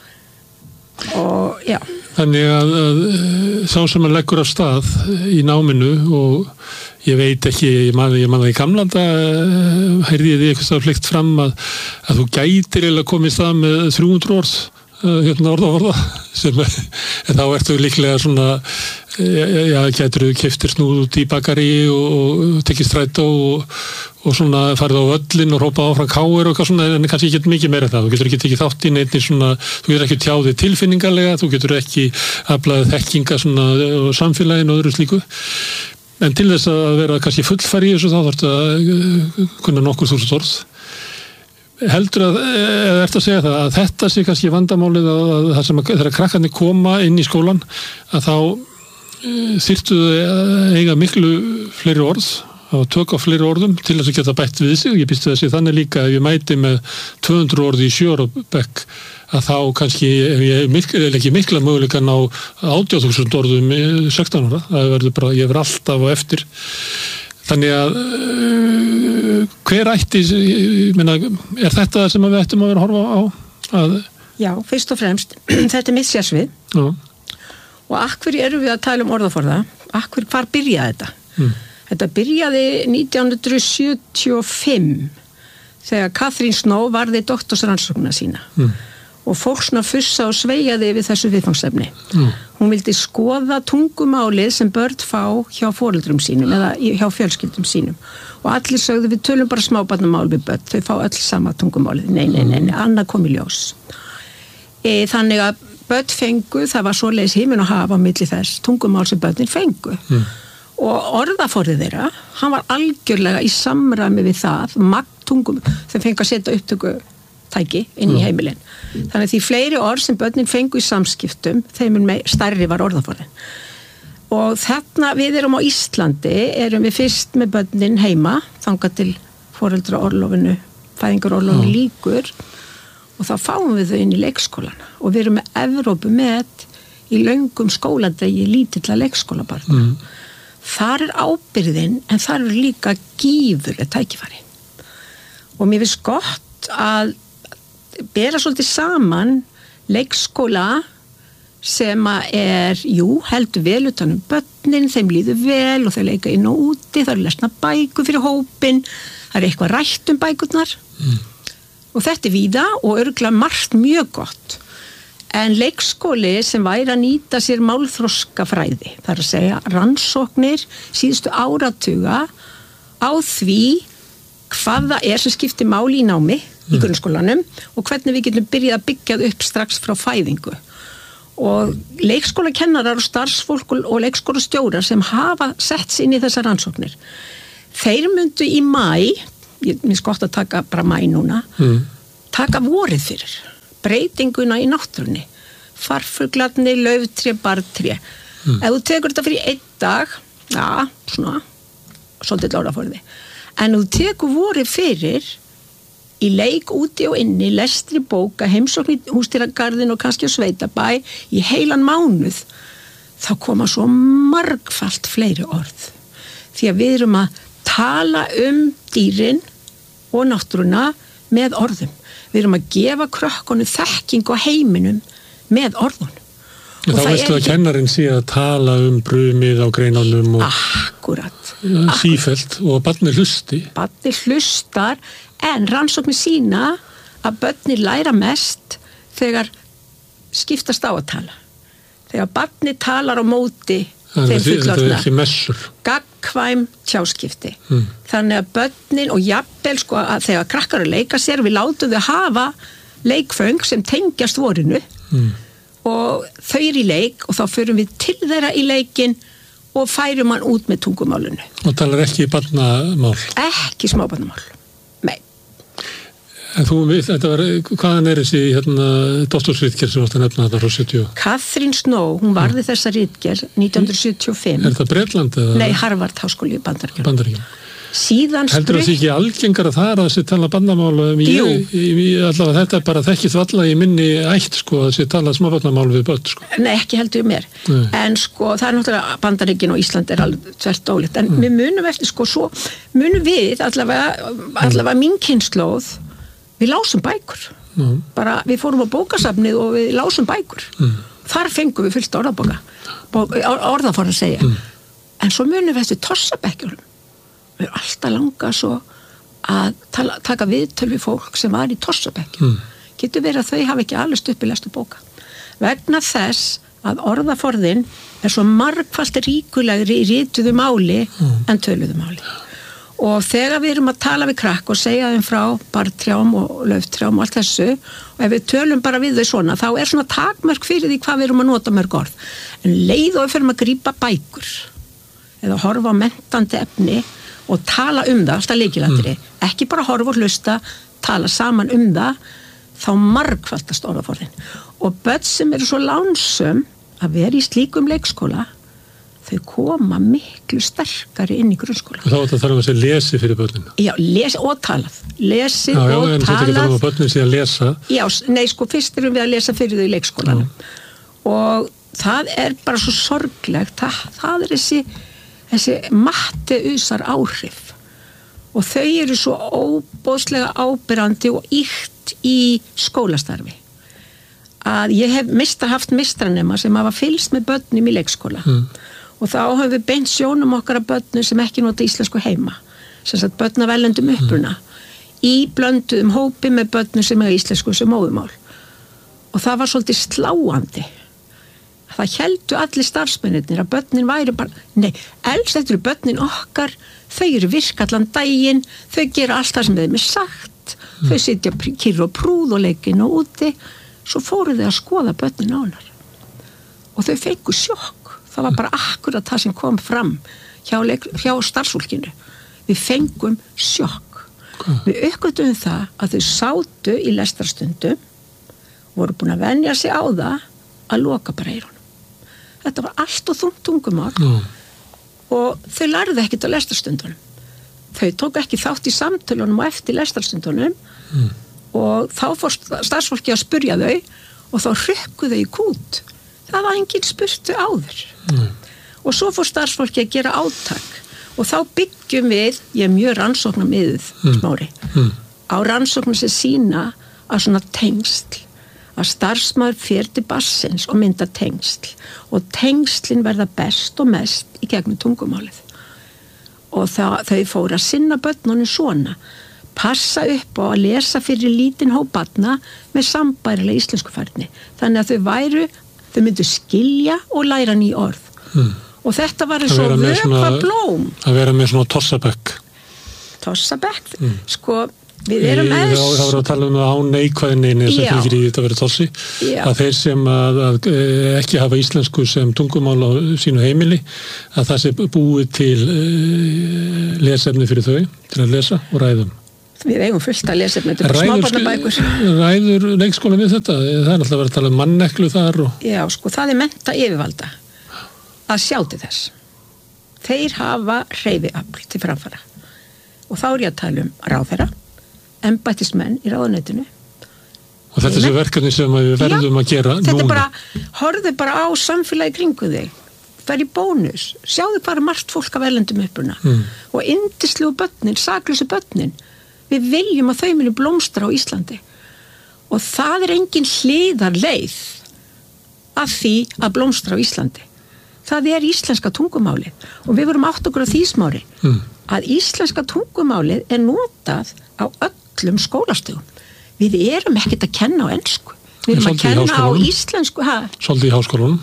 og já. Þannig að sá sem að leggur af stað í náminu og ég veit ekki, ég man það í gamlanda heyrði ég því eitthvað fleikt fram að þú gætir eða komið stað með 300 orð orðaforða sem þá ertu líklega svona gætur þú keyptir snúð út í bakari og tekið strætó og svona farið á völlin og rópað áfram káir og eitthvað svona en kannski ekki mikið meira það, þú getur ekki tekið þátt í neinni svona, þú getur ekki tjáðið tilfinningarlega, þú getur ekki aflaðið þekkinga svona og samfélaginu og öðru slíku. En til þess að vera kannski fullfæri í þessu þá þarftu að kunna nokkur þúsund orð. Heldur eða ertu að segja það að þetta sé kannski vandamálið að það sem þegar krakkarnir koma inn í skólan að þá þyrftu að eiga miklu fleiri orð og tök á fleiri orðum til þess að geta bætt við sig. Ég býst við þessi þannig líka ef ég mæti með 200 orð í 7 ára bekk að þá kannski ef ég mikla möguleikann á 80.000 orðum 16 ára. Það verður bara, ég verður alltaf á eftir. Þannig að hver ætti, ég meina, er þetta sem við ættum að vera að horfa á? Já, fyrst og fremst, þetta mitt sérsvið. Já. Og hverju erum við að tala orðaforða? Hvar byrjaði þetta? Þetta byrjaði 1975 þegar Katrín Snow varði doktorsrannsóknina sína. Og fólk svona fussa og sveigaði við þessu viðfangsefni. Hún vildi skoða tungumálið sem börn fá hjá foreldrum sínum eða hjá fjölskyldum sínum. Og allir sögðu við tölum bara smábarnamál við börn, þau fá öll sama tungumálið. Nei, annað kom í ljós. Þannig að börn fengu, það var svoleiðis himinn og hafa á milli þess tungumál sem börnin fengu. Og orðaforðið þeirra, hann var algjörlega í samræmi við það, magntungum, þau fengu að setja upptöku tæki inn í heimilin. Þannig að því fleiri orð sem börnin fengu í samskiptum, þeim stærri var orðaforðin. Og þarna við erum á Íslandi, erum við fyrst með börnin heima, þangað til foreldraorlofinu, fæðingarorlofinu líkur, og þá fáum við þau inn í leikskólana. Og við erum með Evrópumet í löngum skóladegi lítilla leikskólabarna. Þar ábyrðin, en þar líka gífurleg tækifæri. Og mér finnst gott að bera svolítið saman leikskóla sem heldur vel utan börnin, þeim líður vel og þau leika inn og úti, það eru lesna bækur fyrir hópin, það er eitthvað rætt bækurnar og þetta víða og örugglega margt mjög gott. En leikskóli sem væri að nýta sér málþroskafræði, það er að segja rannsóknir síðustu áratuga á því hvað það sem skiptir máli í námi í grunnskólanum og hvernig við getum byrjað að byggja það upp strax frá fæðingu. Og leikskólakennarar og starfsfólk og leikskólastjórar sem hafa sett sig inn í þessar rannsóknir, þeir myndu í maí, mér skott að taka bara maí núna, taka vorið fyrir, breytinguna í náttúrunni, farfuglarnir, lauftré, bartré. Ef þú tekur þetta fyrir einn dag, já, svona, svolítið lárafórði, en þú tekur vorið fyrir í leik úti og inni, lestri bóka, heimsókn í húsdýragarðin og kannski á sveitabæ í heilan mánuð, þá koma svo margfalt fleiri orð. Því að við erum að tala dýrin og náttúruna með orðum. Við erum að gefa krökkunum þekkingu á heiminum með orðunum. Þá veistu að kennarinn sé að tala brumið á greinunum og Akkurat. Sífellt og barnið hlusti. Barnið hlustar, en rannsóknir sína að börnir læra mest þegar skiptast á að tala. Þegar barnið talar á móti þeim fullorðna. Þetta ekki messur. Gagnkvæm tjáskipti. Þannig að börnin og jafnvel að þegar krakkar að leika sér, við látum þau hafa leikföng sem tengjast vorinu og þau í leik og þá förum við til þeirra í leikin og færum hann út með tungumálinu. Og talar ekki barnamál? Ekki smábarnamál. Nei. En hvaðan þessi doktorsritgerð sem varst að nefna þetta frá 70? Catherine Snow, hún varði þessa ritgerð 1975. Er það Bretland eða? Nei, Harvard háskóli í Bandaríkjunum. Síðan heldur það ekki algengar að það að þessi tala bandamál? Allavega þetta bara þekkið valla í minni ætt að þessi tala smábarnamál við börn. Nei, ekki heldur mér. En það er náttúrulega Bandaríkin og Ísland er alveg tvert ólíkt. En við munum eftir svo munum við allavega mín kynslóð, við lásum bækur. Bara við fórum á bókasafnið og við lásum bækur. Þar fengum við fullt orðaforða að segja. En svo munum við eftir tossabekkjunum. Við erum alltaf langað svo að taka viðtöl við fólk sem var í tossabekkjum. Getur verið að þau hafa ekki alveg upp í lestu bóka. Vegna þess að orðaforðin er svo margfalt ríkulegri í rituðu máli en töluðu máli. Og þegar við erum að tala við krakk og segja þeim frá bartrjám og lauftrjám og allt þessu, og ef við tölum bara við þau svona, þá er svona takmörk fyrir því hvað við erum að nota mörg orð. En leið og við ferum að grípa bækur eða horfa á menntandi efni og tala það, alltaf lykilatriði, ekki bara horfa og hlusta, tala saman það, þá margfaldast orðaforðin. Og börn sem eru svo lánsöm að vera í slíkum leikskóla, þau koma miklu sterkari inn í grunnskóla. Og þá er það að segja lesi fyrir börninu? Já, lesi og talað. Lesi og talað. Já, en þetta ekki að börninu sé að lesa? Já, nei, fyrst erum við að lesa fyrir þau í leikskólanum. Og það er bara svo sorglegt, það er þessi matteusar áhrif og þau eru svo óbóðslega ábyrrandi og ýkt í skólastarfi að ég hef haft mistranema sem hafa fylgst með börnum í leikskóla og þá höfum við beint sjónum okkar af börnum sem ekki nota íslensku heima, sem sagt börn af erlendum uppruna í blönduðum hópi með börnum sem er íslensku sem móðumál og það var svolítið sláandi. Það héldu allir starfsmennirnir að börnin væri bara, elst þetta eru börnin okkar, þau eru virk allan daginn, þau gera allt það sem þeim er sagt, þau sitja kyrr og prúð og leikin og úti, svo fóru þau að skoða börnin ánar. Og þau fengu sjokk, það var bara akkurat það sem kom fram hjá starfsfólkinu. Við fengum sjokk. Við uppgötum það að þau sátu í lestarstundum, voru búin að venja sig á það að loka bara eyrunum. Þetta var allt og þungt tungumál og þau lærðu ekkert á lestarstundunum. Þau tók ekki þátt í samtölunum og eftir lestarstundunum og þá fór starfsfólki að spurja þau og þá hrukku þau í kút. Það var enginn spurtu áður. Og svo fór starfsfólki að gera átak og þá byggjum við, ég er mjög rannsóknarmiðuð, Smári, á rannsóknum sem sýna að svona tengsl að starfsmaður fer til barsins og mynda tengsl og tengslin verða best og mest í gegnum tungumálið og þau fóru að sinna börnunum svona, passa upp á að lesa fyrir lítinn hóp barna með sambærilega íslenskufærni þannig að þau myndu skilja og læra ný orð og þetta var eins og vökva blóm að vera með svona tossabökk. tossabekk, sko, við erum með... Það voru að tala á neikvæðinni sem fylgir í þetta verið tossi, að þeir sem að ekki hafa íslensku sem tungumál á sínu heimili, að það sé búið til lesefni fyrir þau, til að lesa og ræðum. Við eigum fullt að lesefni, þetta er bara smábarnabækur. Ræður leikskóla við þetta? Það er alltaf verið að tala um manneklu þar og... Já, sko, það er mennta yfirvalda að sjá til þess. Þeir hafa hreyfiafl til framfara. Og þá er ég að tala um ráðherra, embættismenn í ráðuneytinu. Og þetta er þessi verkefni sem við verðum að gera núna. Þetta er bara, horfðu bara á samfélagi kringu þig. Það er í bónus. Sjáðu hvað er margt fólk af erlendum uppruna. Og yndislegu börnin, saklausu börnin. Við viljum að þau muni blómstra á Íslandi. Og það er engin hliðarleið af því að blómstra á Íslandi. Það er íslenska tungumálið. Og við vorum átt okkur á því smári. Að íslenska tungumálið er notað á öllum skólastöðum. Við erum ekkert að kenna á ensku. Við erum að kenna á íslensku. Svolítið í háskólanum.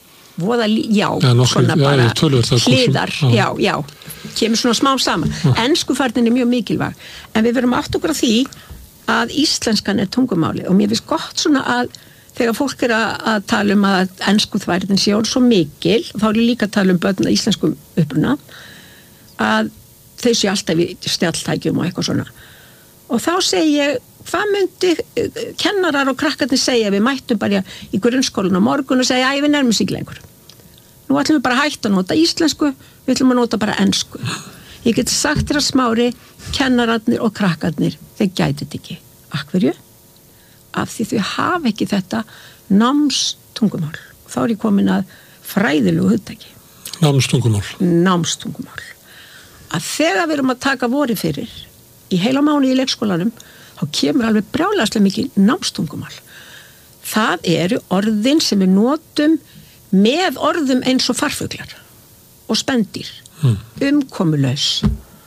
Já, svona bara hliðar. Já, kemur svona smá saman. Enskufærnin er mjög mikilvæg. En við verum átt okkur á því að íslenskan er tungumálið. Og mér finnst gott svona að þegar fólk er að tala um að enskuþværnin sé svo mikil, þá er líka að tala um börn að íslenskum uppruna, að þau sé alltaf í stjalltækjum og eitthvað svona. Og þá segi ég, hvað myndi kennarar og krakkarnir segja, við mættum bara í grunnskólan á morgun og segja, við nærmum sig lengur. Nú ætlum við bara að hætta að nota íslensku, við ætlum að nota bara ensku. Ég get sagt þér að Smári, kennararnir og krakkarnir, þeir gætu þetta ekki. Af hverju? Af því þau hafa ekki þetta námstungumál. Þá er ég komin að fræðilegu hugtaki. Námstungumál. Að þegar við erum að taka vorið fyrir í heila mánuði í leikskólanum, þá kemur alveg brjálæðislega mikið námstungumál. Það eru orðin sem við notum með orðum eins og farfuglar og spendýr, umkomulaus,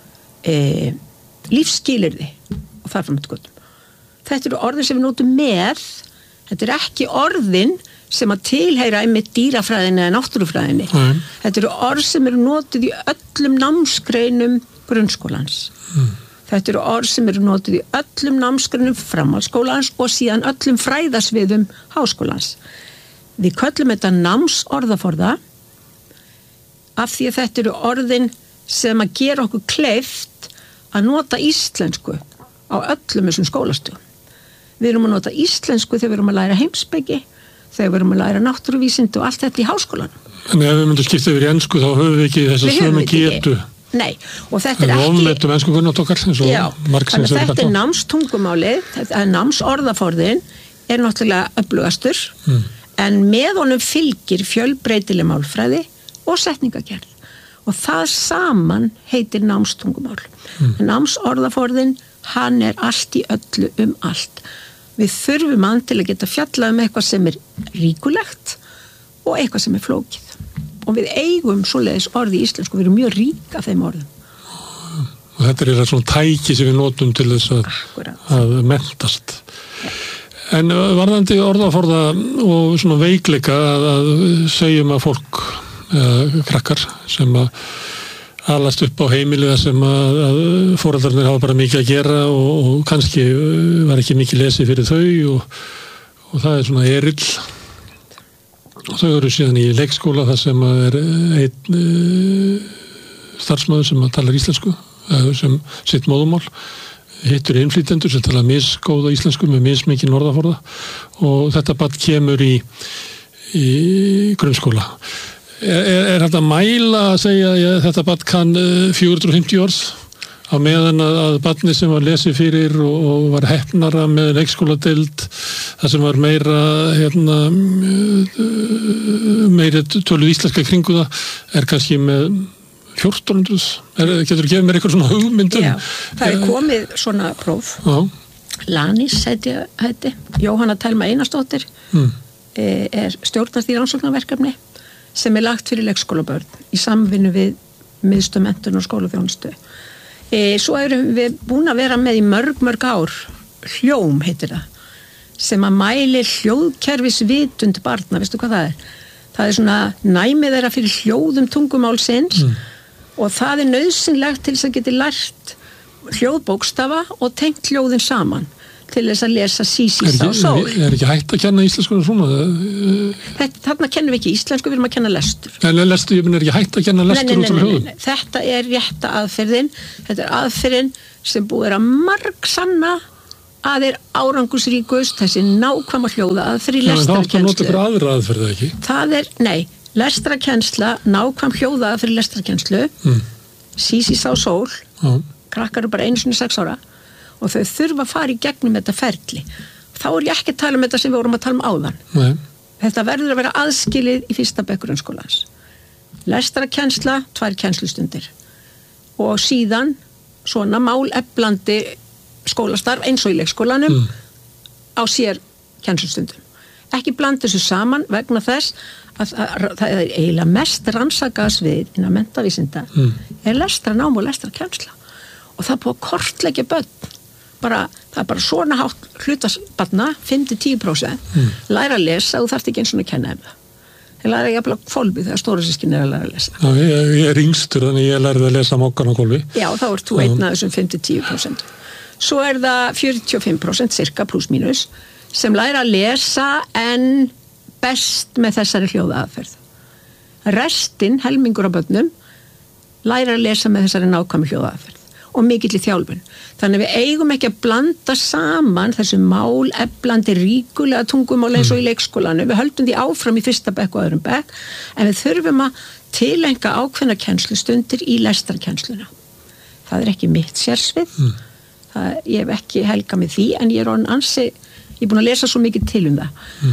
lífsskilyrði og þar fram eftir göttum. Þetta eru orðin sem við notum með, þetta er ekki orðin sem að tilheyra einmitt dýrafræðinni eða náttúrufræðinni. Þetta eru orð sem eru notuð í öllum námsgreinum grunnskólans. Þetta eru orð sem eru notuð í öllum námsgreinum framhaldsskólans og síðan öllum fræðasviðum háskólans. Við köllum þetta námsorðaforða af því að þetta eru orðin sem að gera okkur kleift að nota íslensku á öllum þessum skólastöðum. Við erum að nota íslensku þegar við erum að læra heimspeki, þegar við erum að læra náttúruvísindi og allt þetta í háskólanum. En ef við myndum skipta yfir í ensku þá höfum við ekki þess að sömu getu. Nei, og þetta er ekki... Við ofmetum ensku kunnáttu okkar eins og margsins sem þetta er námstungumálið, þetta er námsorðaforðin, er náttúrulega öflugastur, en með honum fylgir fjölbreytileg málfræði og setningagerð. Og það saman heitir námstungumál. Námsorðaforðin, hann er allt í öllu allt. Við þurfum hann til að geta fjallað eitthvað sem er ríkulegt og eitthvað sem er flókið. Og við eigum svoleiðis orði í íslensku, við erum mjög rík af þeim orðum. Og þetta er svona tæki sem við notum til þess að mentast. En varðandi orðaforða og svona veikleika að segjum að fólk, krakkar sem að alast upp á heimiliða sem að foreldrarnir hafa bara mikið að gera og kannski var ekki mikið lesið fyrir þau og það er svona erill og þau eru síðan í leikskóla þar sem er einn starfsmaður sem talar íslensku sem sitt móðumál hittur innflytjendur sem tala misgóða íslensku með mismikinn orðaforða og þetta barn kemur í grunnskóla. Er þetta að mæla að segja að þetta barn kann 450 orð á meðan að barni sem var lesið fyrir og var heppnara með leikskóladeild það sem var meira töluð íslenska kringu það kannski með 1400 getur þú gefið mér eitthvað svona hugmyndum? Já, það er komið svona próf Lanis heiti Jóhanna Telma Einarsdóttir er stjórnast í rannsóknarverkefni sem er lagt fyrir leikskólabörn í samvinnu við miðstöð menntun og skólaþjónustu. Svo erum við búin að vera með í mörg ár hljóm heitir það, sem að mæli hljóðkerfisvitund barna, veistu hvað það er? Það er svona næmið þeirra fyrir hljóðum tungumálsins og það er nauðsynlegt til þess að geti lært hljóðbókstafa og tengt hljóðin saman til þess að lesa sísísa og sól. Er ekki hægt að kenna íslensku svona? Þarna kennum við ekki íslensku, við erum að kenna lestur. En lestur, ég er ekki hægt að kenna lestur út af hljóðum? Nei. Þetta er rétta aðferðin. Þetta er aðferðin sem búið að margsanna að er árangusríkust, þessi nákvæma hljóða aðferð í lestrarkennslu. En þá nota ykkur aðra aðferð ekki? Það er, lestrarkennsla, nákvæm hljóða aðferð í lestrarkennslu, sísísa og sól, krakkar eru bara 1-6 ára, og þau þurfa að fara í gegnum þetta ferli. Þá er ég ekki að tala um þetta sem við vorum að tala um áðan. Nei. Þetta verður að vera aðskilið í 1. bekk grunnskólans. Lestrarkennsla, 2 kennslustundir. Og síðan svona máleflandi skólastarf eins og í leikskólanum á sér kennslustundum. Ekki blanda þessu saman vegna þess að það er eiginlega mest rannsakað svið innan menntavísinda er lestranám og lestrarkennsla. Og það er búið að kortleggja börn. Það er bara svona hátt hlutasbarna, 5-10%, læra að lesa og þú þarft ekki eins og að kenna þeim það. Ég læra jafnvel á hvolfi þegar stóra sískin er að læra að lesa. Já, ég er yngstur þannig ég lærði að lesa mokkan á hvolfi. Já, þá ert þú einn af þessum 5-10%. Svo er það 45% cirka pluss mínus sem læra að lesa en best með þessari hljóðaaðferð. Restin, helmingur af börnum, læra að lesa með þessari nákvæmu hljóðaaðferð og mikill í þjálfun. Þannig við eigum ekki að blanda saman þessu máleflandi ríkulega tungumál eins og í leikskólanu. Við höldum því áfram í 1. bekk og 2. bekk, en við þurfum að tilenga ákveðna kennslustundir í lestrarkennsluna. Það er ekki mitt sérsvið. Ég hef ekki helgað með því, en ég er búin að lesa svo mikið til um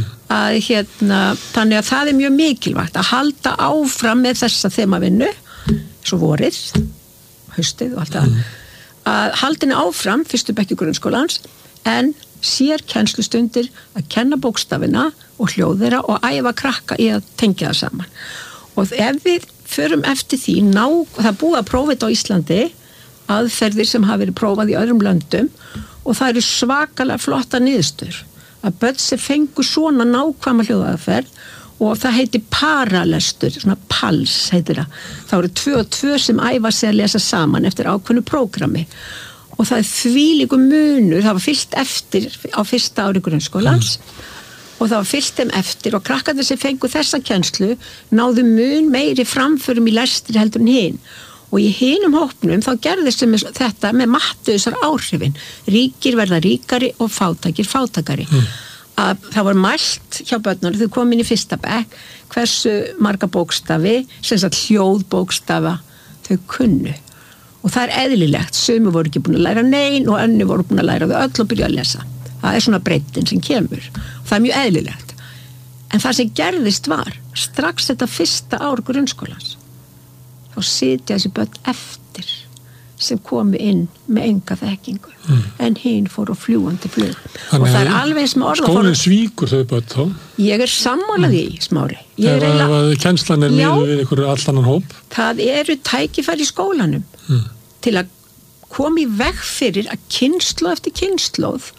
það. Þannig að það er mjög mikilvægt að halda áfram með þessa þemavinnu, svo vorið, haustið og allt það, að haldinni áfram 1. bekk grunnskólans en sér kennslustundir að kenna bókstafina og hljóð þeirra og æfa krakka í að tengja það saman. Og ef við förum eftir því, það er búið að prófa þetta á Íslandi, aðferðir sem hafa verið prófað í öðrum löndum og það eru svakalega flotta niðurstöður að börn sem fengu svona nákvæma hljóðaðferð og það heitir paralestur, svona PALS heitir það. Það eru 2 og 2 sem æfa sig að lesa saman eftir ákveðnu prógrami og það er þvílíkur munur, það var fylgt eftir á 1. ári grunnskólans og það var fylgt þeim eftir og krakkarnir sem fengu þessa kennslu náðu mun meiri framförum í lestri heldur en hinn. Og í hinum hópnum þá gerðist þetta með Mattheusar áhrifin. Ríkir verða ríkari og fátækir fátækari. Að það var mælt hjá börnunum, þau kom inn í 1. bekk, hversu marga bókstafi, sem sagt hljóðbókstafa, þau kunnu. Og það er eðlilegt, sumir voru ekki búin að læra nein og önnur voru búin að læra þau öll og byrja að lesa. Það er svona breytin sem kemur. Og það er mjög eðlilegt. En það sem gerðist var, strax þetta 1. ár grunnskólans, þá sitja þessi börn eftir sem komi inn með enga þekkingu en hinn fór á fljúandi flug og það er alveg sem skólinn svíkur þau börn þá? Ég er sammála því, Smári. Ef kennslan er miðuð við einhverju allannan hóp? Það eru tækifæri í skólanum til að koma í veg fyrir að kynslóð eftir kynslóð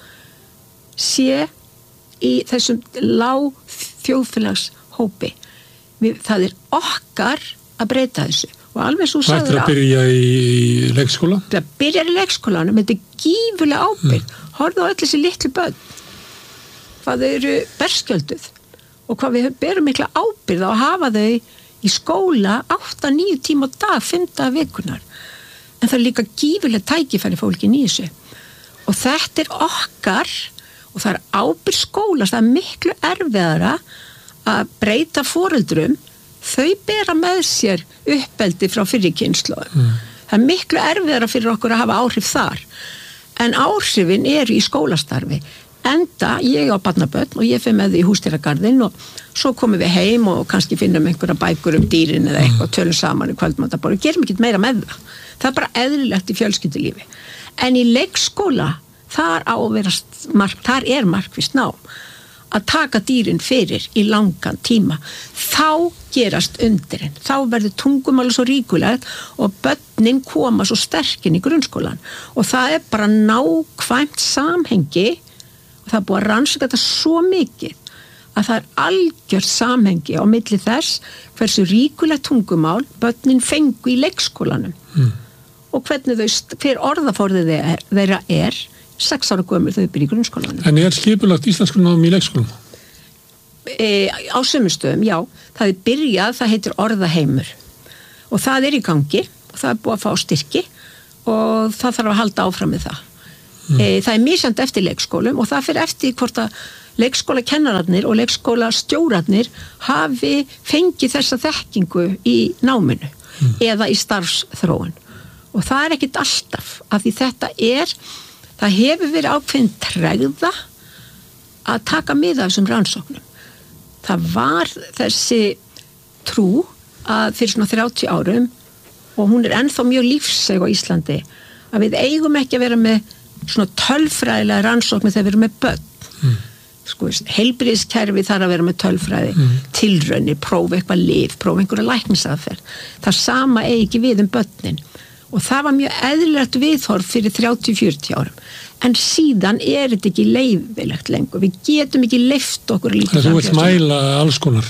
sé í þessum lág þjóðfélagshópi. Það er okkar að breyta þessu. Og alveg svo sagður að byrja í leikskóla? Það byrjar í leikskólanum, þetta er gífurlega ábyrgð. Horfðu á öll þessi litlu börn. Hvað þau eru berskjölduð og hvað við berum mikla ábyrgð á að hafa þau í skóla 8-9 tíma á dag, 5 daga vikunar. En það er líka gífurlega tækifæri fólkin í þessu. Og þetta er okkar og það er ábyrgð skólans, það er miklu erfiðara að breyta foreldrum. Þau bera með sér uppeldi frá fyrri kynslóðum. Það er miklu erfiðara fyrir okkur að hafa áhrif þar. En áhrifin eru í skólastarfi. Enda, ég á barnabörn og ég fer með þau í húsdýragarðinn og svo komum við heim og kannski finnum einhverja bækur dýrin eða eitthvað, tölum saman í kvöldmatarborð og gerum ekkert meira með það. Það er bara eðlilegt í fjölskyldulífi. En í leikskóla, þar er markvisst nám. Að taka dýrin fyrir í langan tíma, þá gerast undirinn, þá verður tungumáli svo ríkulegt og börnin koma svo sterkinn í grunnskólan og það er bara nákvæmt samhengi og það er búið að rannsaka þetta svo mikið að það er algjört samhengi á milli þess hversu ríkulegt tungumál börnin fengu í leikskólanum og hver orðaforðið þeirra 6 ára gömul þau byrja í grunnskólanum. En skipulagt íslenskunám í leikskólum? Á sömu stöðum, já. Það byrjað, það heitir orðaheimur og það í gangi og það búið að fá styrki og það þarf að halda áfram með það. Það misjandi eftir leikskólum og það fyrir eftir hvort að leikskólakennararnir og leikskólastjórarnir hafi fengið þessa þekkingu í náminu eða í starfsþróun og það ekkit alltaf af því það hefur verið ákveðin tregða að taka mið af þessum rannsóknum. Það var þessi trú að fyrir svona 30 árum og hún ennþá mjög lífseg á Íslandi að við eigum ekki að vera með svona tölfræðilega rannsóknir þegar við erum með börn. Heilbrigðiskerfi þarf að vera með tölfræði, tilraunir, prófa eitthvað lyf, prófa einhverja læknisaðferð. Það sama eigi ekki við börnin og það var mjög eðlilegt viðhorf fyrir 30-40 árum. En síðan þetta ekki leyfilegt lengur. Við getum ekki leyft okkur að líta fram. Þú vilt mæla alls konar?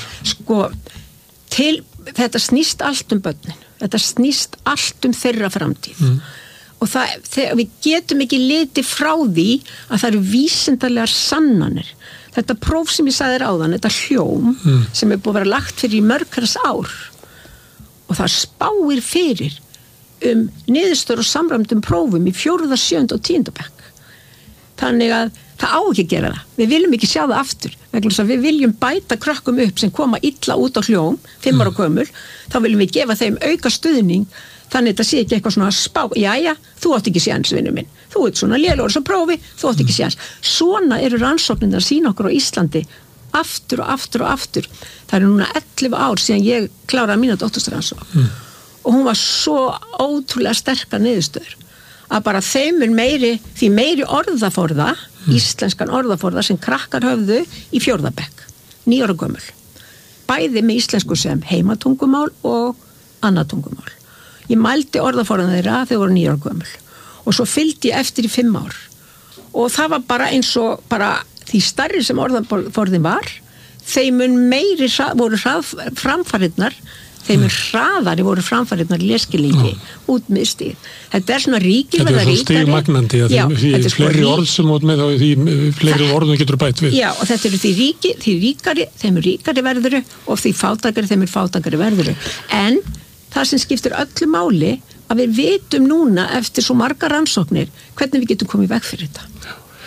Þetta snýst allt börnin. Þetta snýst allt þeirra framtíð. Og við getum ekki litið frá því að það eru vísindalegar sannanir. Þetta próf sem ég sagði þér áðan, þetta hljóm sem búið að vera lagt fyrir í mörgars ár og það spáir fyrir niðurstöður og samræmdum prófum í 4., 7. og 10. bekk. Þannig að það á ekki að gera það. Við viljum ekki sjá það aftur. Vegna þess að við viljum bæta krökkum upp sem koma illa út á hljóm, 5 ára gömul, þá viljum við gefa þeim auka stuðning, þannig að þetta sé ekki eitthvað svona spá, jæja, þú átt ekki séns, vinur minn. Þú ert svona lélegur sem prófi, þú átt ekki séns. Svona eru rannsóknirnar að sýna okkur á Íslandi aftur og aftur og aftur. Það eru núna 11 ár síðan ég kláraði mína doktorsrannsókn. Og hún var svo ótrúlega sterkar niðurstöður að bara því meiri orðaforða, íslenskan orðaforða sem krakkar höfðu í 4. bekk, 9 ára gömul. Bæði með íslensku sem heimatungumál og annað tungumál. Ég mældi orðaforðan þeirra þegar voru 9 ára gömul og svo fylgdi ég eftir í 5 ár og það var bara eins og því stærri sem orðaforðin var, þeim meiri voru framfarirnar, þeim hraðari voru framfarirnar leskilíki út með stíð. Þetta svona ríkir verða ríkari. Þetta stigmagnandi að því fleiri orð sem út með og því fleiri orðum getur bætt við. Já, og þetta eru því ríkari, þeim ríkari verðuru og því fátækari, þeim fátækari verðuru. En það sem skiptir öllu máli að við vitum núna eftir svo margar rannsóknir hvernig við getum komið veg fyrir þetta.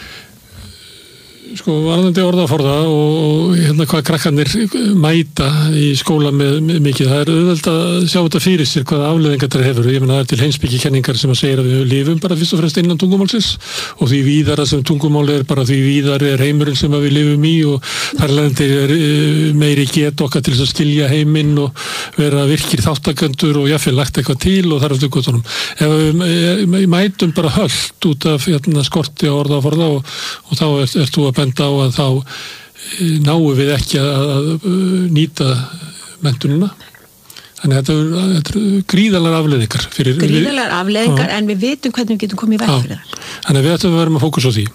Varðandi orðaforða og hvað krakkarnir mæta í skóla með mikið, það auðvelt að sjá þetta fyrir sér hvaða afleiðingar þetta hefur. Ég meina það til heimspekikenningar sem að segja að við lifum bara fyrst og fremst innan tungumálsins og því víðara sem tungumáli bara því víðar heimurinn sem að við lifum í og þar lendir meiri get okkar til þess að skilja heiminn og vera virkir þáttakendur og jafnvel lagt eitthvað til og þar eftir göttunum. Ef við mætum bara hölt út af skorti á orðaforða og þá ert þú að benda á að þá náum við ekki að nýta menntunina. Þannig að þetta eru gríðarlegar afleiðingar. Gríðarlegar afleiðingar en við vitum hvernig við getum komið í veg fyrir það. Þannig að við ættum að vera með fókus á því.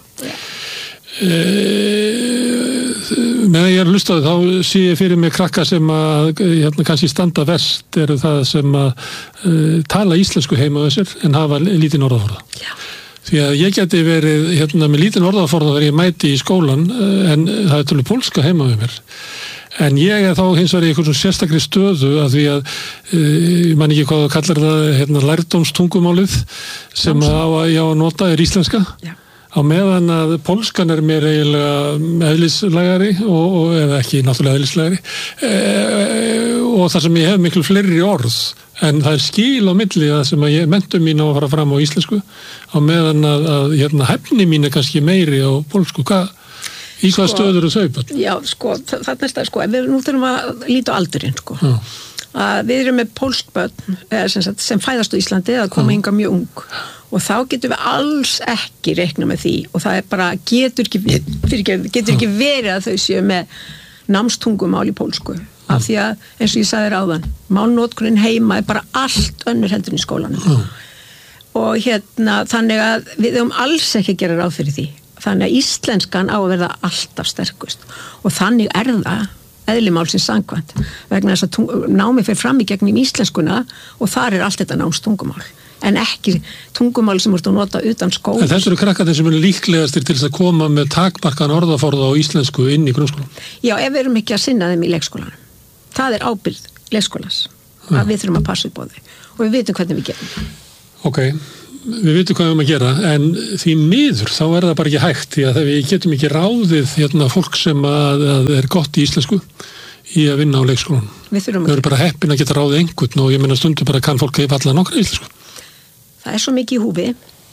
Meðan ég hlustaði þá sé ég fyrir mig krakka sem að kannski standa verst eru það sem að tala íslensku heima þessir en hafa lítinn orðaforða. Já. Því að ég geti verið með lítinn orðaforða þegar ég mæti í skólan en það er tölur pólska heima við mér. En ég þá hins vegar í eitthvað svona sérstakri stöðu að því að ég man ekki hvað það kallar það lærdómstungumálið sem á að nota íslenska. Já. Á meðan að pólskan mér eiginlega eðlislægari eða ekki náttúrulega eðlislægari og þar sem ég hef miklu fleiri orð en það skil á milli það sem að ég mentum mín á að fara fram á íslensku á meðan að hæfni mín kannski meiri á pólsku. Í hvað stöður eru þau? Já, þarna við nú þurfum að líta á aldurinn að við erum með pólsk börn sem fæðast á Íslandi að koma hingað mjög ung og þá getum við alls ekki reikna með því og það bara getur ekki verið að þau séu með námstungumál í pólsku af því að eins og ég sagði þér áðan málnotkun heima bara allt önnur heldur í skólanum og þannig að við höfum alls ekki að gera ráð fyrir því þannig að íslenskan á að verða alltaf sterkust og þannig það eðli málsins samkvæmt vegna þess að námi fer fram í gegnum íslenskuna og þar allt þetta námstungumál. en ekki tungumál sem þú nota utan skóla. En þessu eru krakkarnir sem eru líklegastir til þess að koma með takmarkan orðaforða á íslensku inn í grunnskólanum? Já, ef við erum ekki að sinna þeim í leikskólanum. Það er ábyrgð leikskólans. Að við þurfum að passa upp á þau og við vitum hvernig við gerum. Ok, við vitum hvað við erum að gera, en því miður þá er það bara ekki hægt, því að við getum ekki ráðið fólk sem að er gott í íslensku í að vinna á leikskólanum. Við erum bara heppin að geta ráðið einhvern og ég meina stundum bara kann fólk að falla nokkra íslensku. Það er svo mikið í húfi,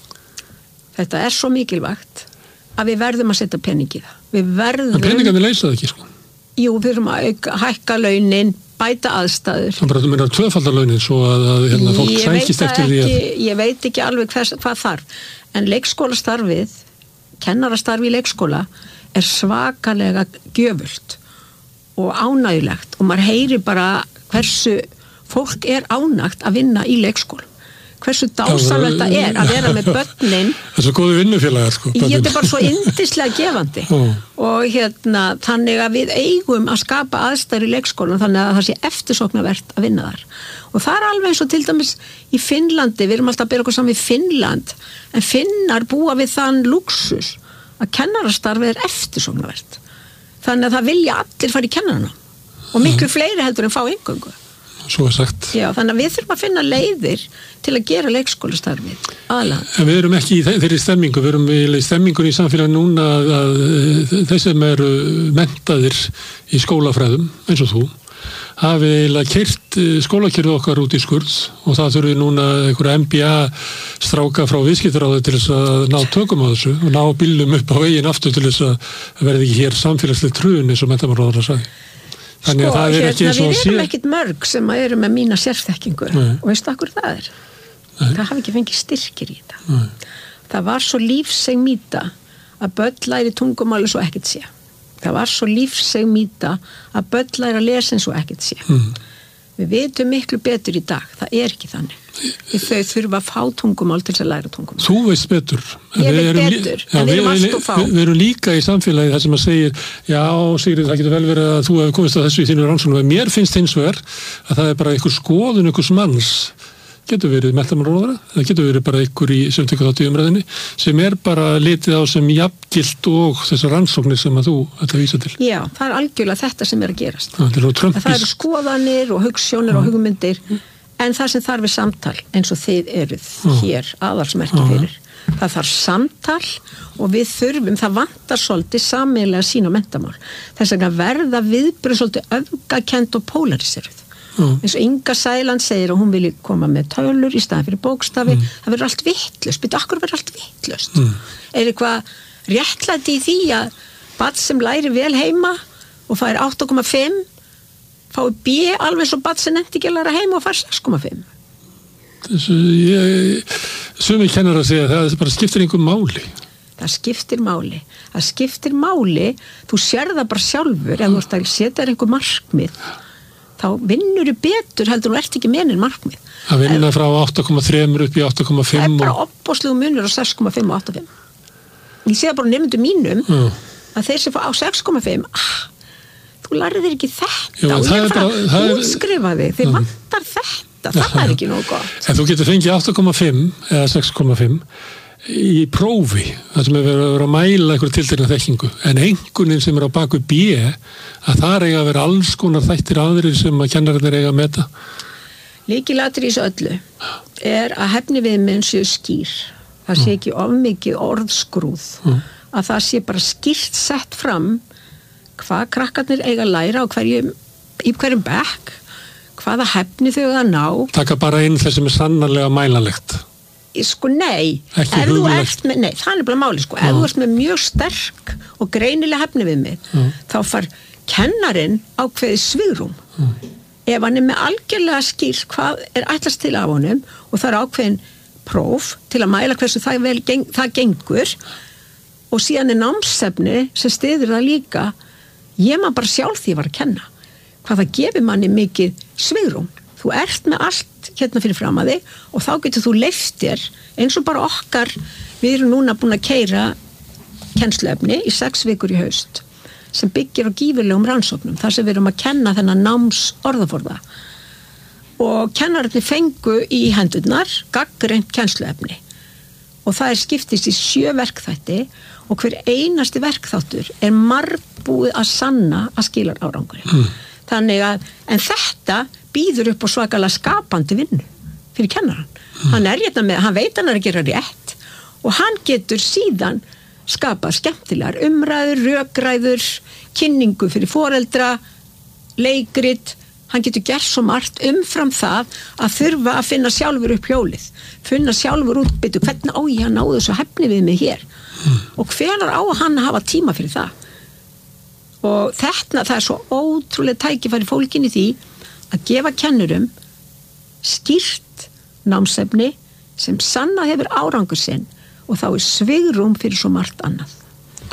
þetta er svo mikilvægt að við verðum að setja pening í það. En peningarnir leysa það ekki, sko? Jú, við erum að hækka launin, bæta aðstæður. Það bara þú meina tvöfaldar launin svo að fólk sækist eftir því að... Ég veit ekki alveg hvað þarf, en leikskólastarfið, kennarastarfi í leikskóla er svakalega gjöfult og ánægilegt og maður heyri bara hversu fólk er ánægt að vinna í leikskólum. Hversu dásamlegt það er að vera með börnin. Það er svo góði vinnufélagar, sko. Þetta er bara svo yndislega gefandi. Og þannig að við eigum að skapa aðstæður í leikskólanum þannig að það sé eftirsóknarvert að vinna þar. Og það er alveg eins og til dæmis í Finnlandi, við erum alltaf að bera okkur saman við Finnland, en Finnar búa við þann lúksus að kennarastarfið er eftirsóknarvert. Þannig að það vilja allir fara í kennarana og miklu fleiri heldur en fá eingöngu. Svo er sagt. Já, þannig að við þurfum að finna leiðir til að gera leikskólastarfið aðalega. En við erum ekki í þeirri stemmingu, við erum í stemmingunni í samfélagi núna að þeir sem eru menntaðir í skólafræðum, eins og þú, hafi eiginlega keyrt skólakerfið okkar út í skurð og það þurfi núna einhverja MBA stráka frá viðskiptaráði til þess að ná tökum á þessu og ná bílum upp á veginn aftur til þess að verði ekki hér samfélagslega trun eins og menntamálaráðherra sagði. Þannig að það er ekki eins og við erum ekkit mörg sem eru með mína sérþekkingu og veistu akkur það er? Það hafi ekki fengið styrkir í þetta. Það var svo lífseg mýta að börn læri tungumáli svo ekkert sé. Það var svo lífseg mýta að börn læri að lesa eins og ekkert sé. Við vitum miklu betur í dag, það er ekki þannig. Þau þurfa að fá tungumál til þess að læra tungumál. Þú veist betur. Ég veit betur, en við erum allt og fá. Við erum líka í samfélagi þar sem að segir, já Sigrid, það getur vel verið að þú hefur komist að þessu í þínu rannsóknum. Mér finnst hins vegar að það er bara einhver skoðun, einhvers manns, getur verið menntamálaráðherra, það getur verið bara einhver sem tekur þátt í umræðinni, sem er bara litið á sem jafngilt og þessar rannsóknir sem að þú ætla að vísa til. Já, það er algjörlega þetta sem er að gerast. Það eru skoðanir og hugsjónir og hugmyndir, en það sem þarf er samtal, eins og þið eruð hér aðalsmerki fyrir. Það þarf samtal og við þurfum, það vantar svolítið sameiginlega sín og menntamál. Þess vegna verða viðbrögð svolítið öfgakennd og pólariseruð. Eins og Inga Sæland segir að hún vilji koma með tölur í staðan fyrir bókstafi, það verður allt vitlaust. Byrju, akkur verður allt vitlaust? Er eitthvað réttlæti í því að barn sem læri vel heima og fær 8,5 fái B alveg svo barn sem nefndi ekki að læra heima og fær 6,5? Sumir kennar að segja að það bara skiptir einhver máli. Það skiptir máli. Það skiptir máli, þú sér það bara sjálfur ef þú ert að setja þér einhver markmið. Þá vinnur þú betur heldur þú ert ekki menin markmið. Að vinna frá 8,3 upp í 8,5. Það er bara opbóðslegu munur á 6,5 og 8,5. Ég sé það bara nemendum mínum að þeir sem fá á 6,5 þú lærið þér ekki þetta og ég er að útskrifa þig þið vantar þetta, það er ekki nógu gott. En þú getur fengið 8,5 eða 6,5 í prófi, það sem er verið að mæla einhverju tiltekna þekkingu, en einhverjum sem er á baku B, að það eiga að vera alls konar þættir aðrir sem að kennararnir eiga að meta. Lykilatriði í þessu öllu er að hæfniviðmið séu skýr, það sé ekki of mikið orðskrúð, að það sé bara skýrt sett fram hvað krakkarnir eiga að læra í hverjum bekk, hvaða hæfni þau að ná. Taka bara inn þess sem er sannarlega mælanlegt. Sko nei, ef þú ert með, nei, það er bara máli sko, ef þú ert með mjög sterk og greinilega hæfni við mig, þá far kennarinn ákveðið svigrúm. Ef hann er með algjörlega skýrt hvað er ætlast til af honum og það er ákveðin próf til að mæla hversu það gengur og síðan er námsefni sem styður það líka, ég maður bara sjálf því að var að kenna, hvað það gefur manni mikið svigrúm. Þú ert með allt hérna fyrir fram að þig og þá getur þú leyft þér eins og bara okkar, við erum núna búin að keyra kennsluefni í 6 vikur í haust sem byggir á gífurlegum rannsóknum þar sem við erum að kenna þennan náms orðaforða og kennararnir fengu í hendurnar gagnreynt kennsluefni og það skiptist í 7 verkþætti og hver einasti verkþáttur margbúið að sanna að skilar árangurinn. Þannig að, en þetta býður upp á svakalega skapandi vinnu fyrir kennaran. Hann veit hann að gera rétt og hann getur síðan skapað skemmtilegar umræður, rökræður, kynningu fyrir foreldra, leikrit. Hann getur gert svo margt umfram það að þurfa að finna sjálfur upp hjólið, finna sjálfur útbyttu hvernig á ég að ná þessu hæfni við mig hér og hvenær á hann að hafa tíma fyrir það. Og það svo ótrúlega tækifæri fólkin í því að gefa kennurum skýrt námsefni sem sanna hefur árangur sinn og þá svigrúm fyrir svo margt annað.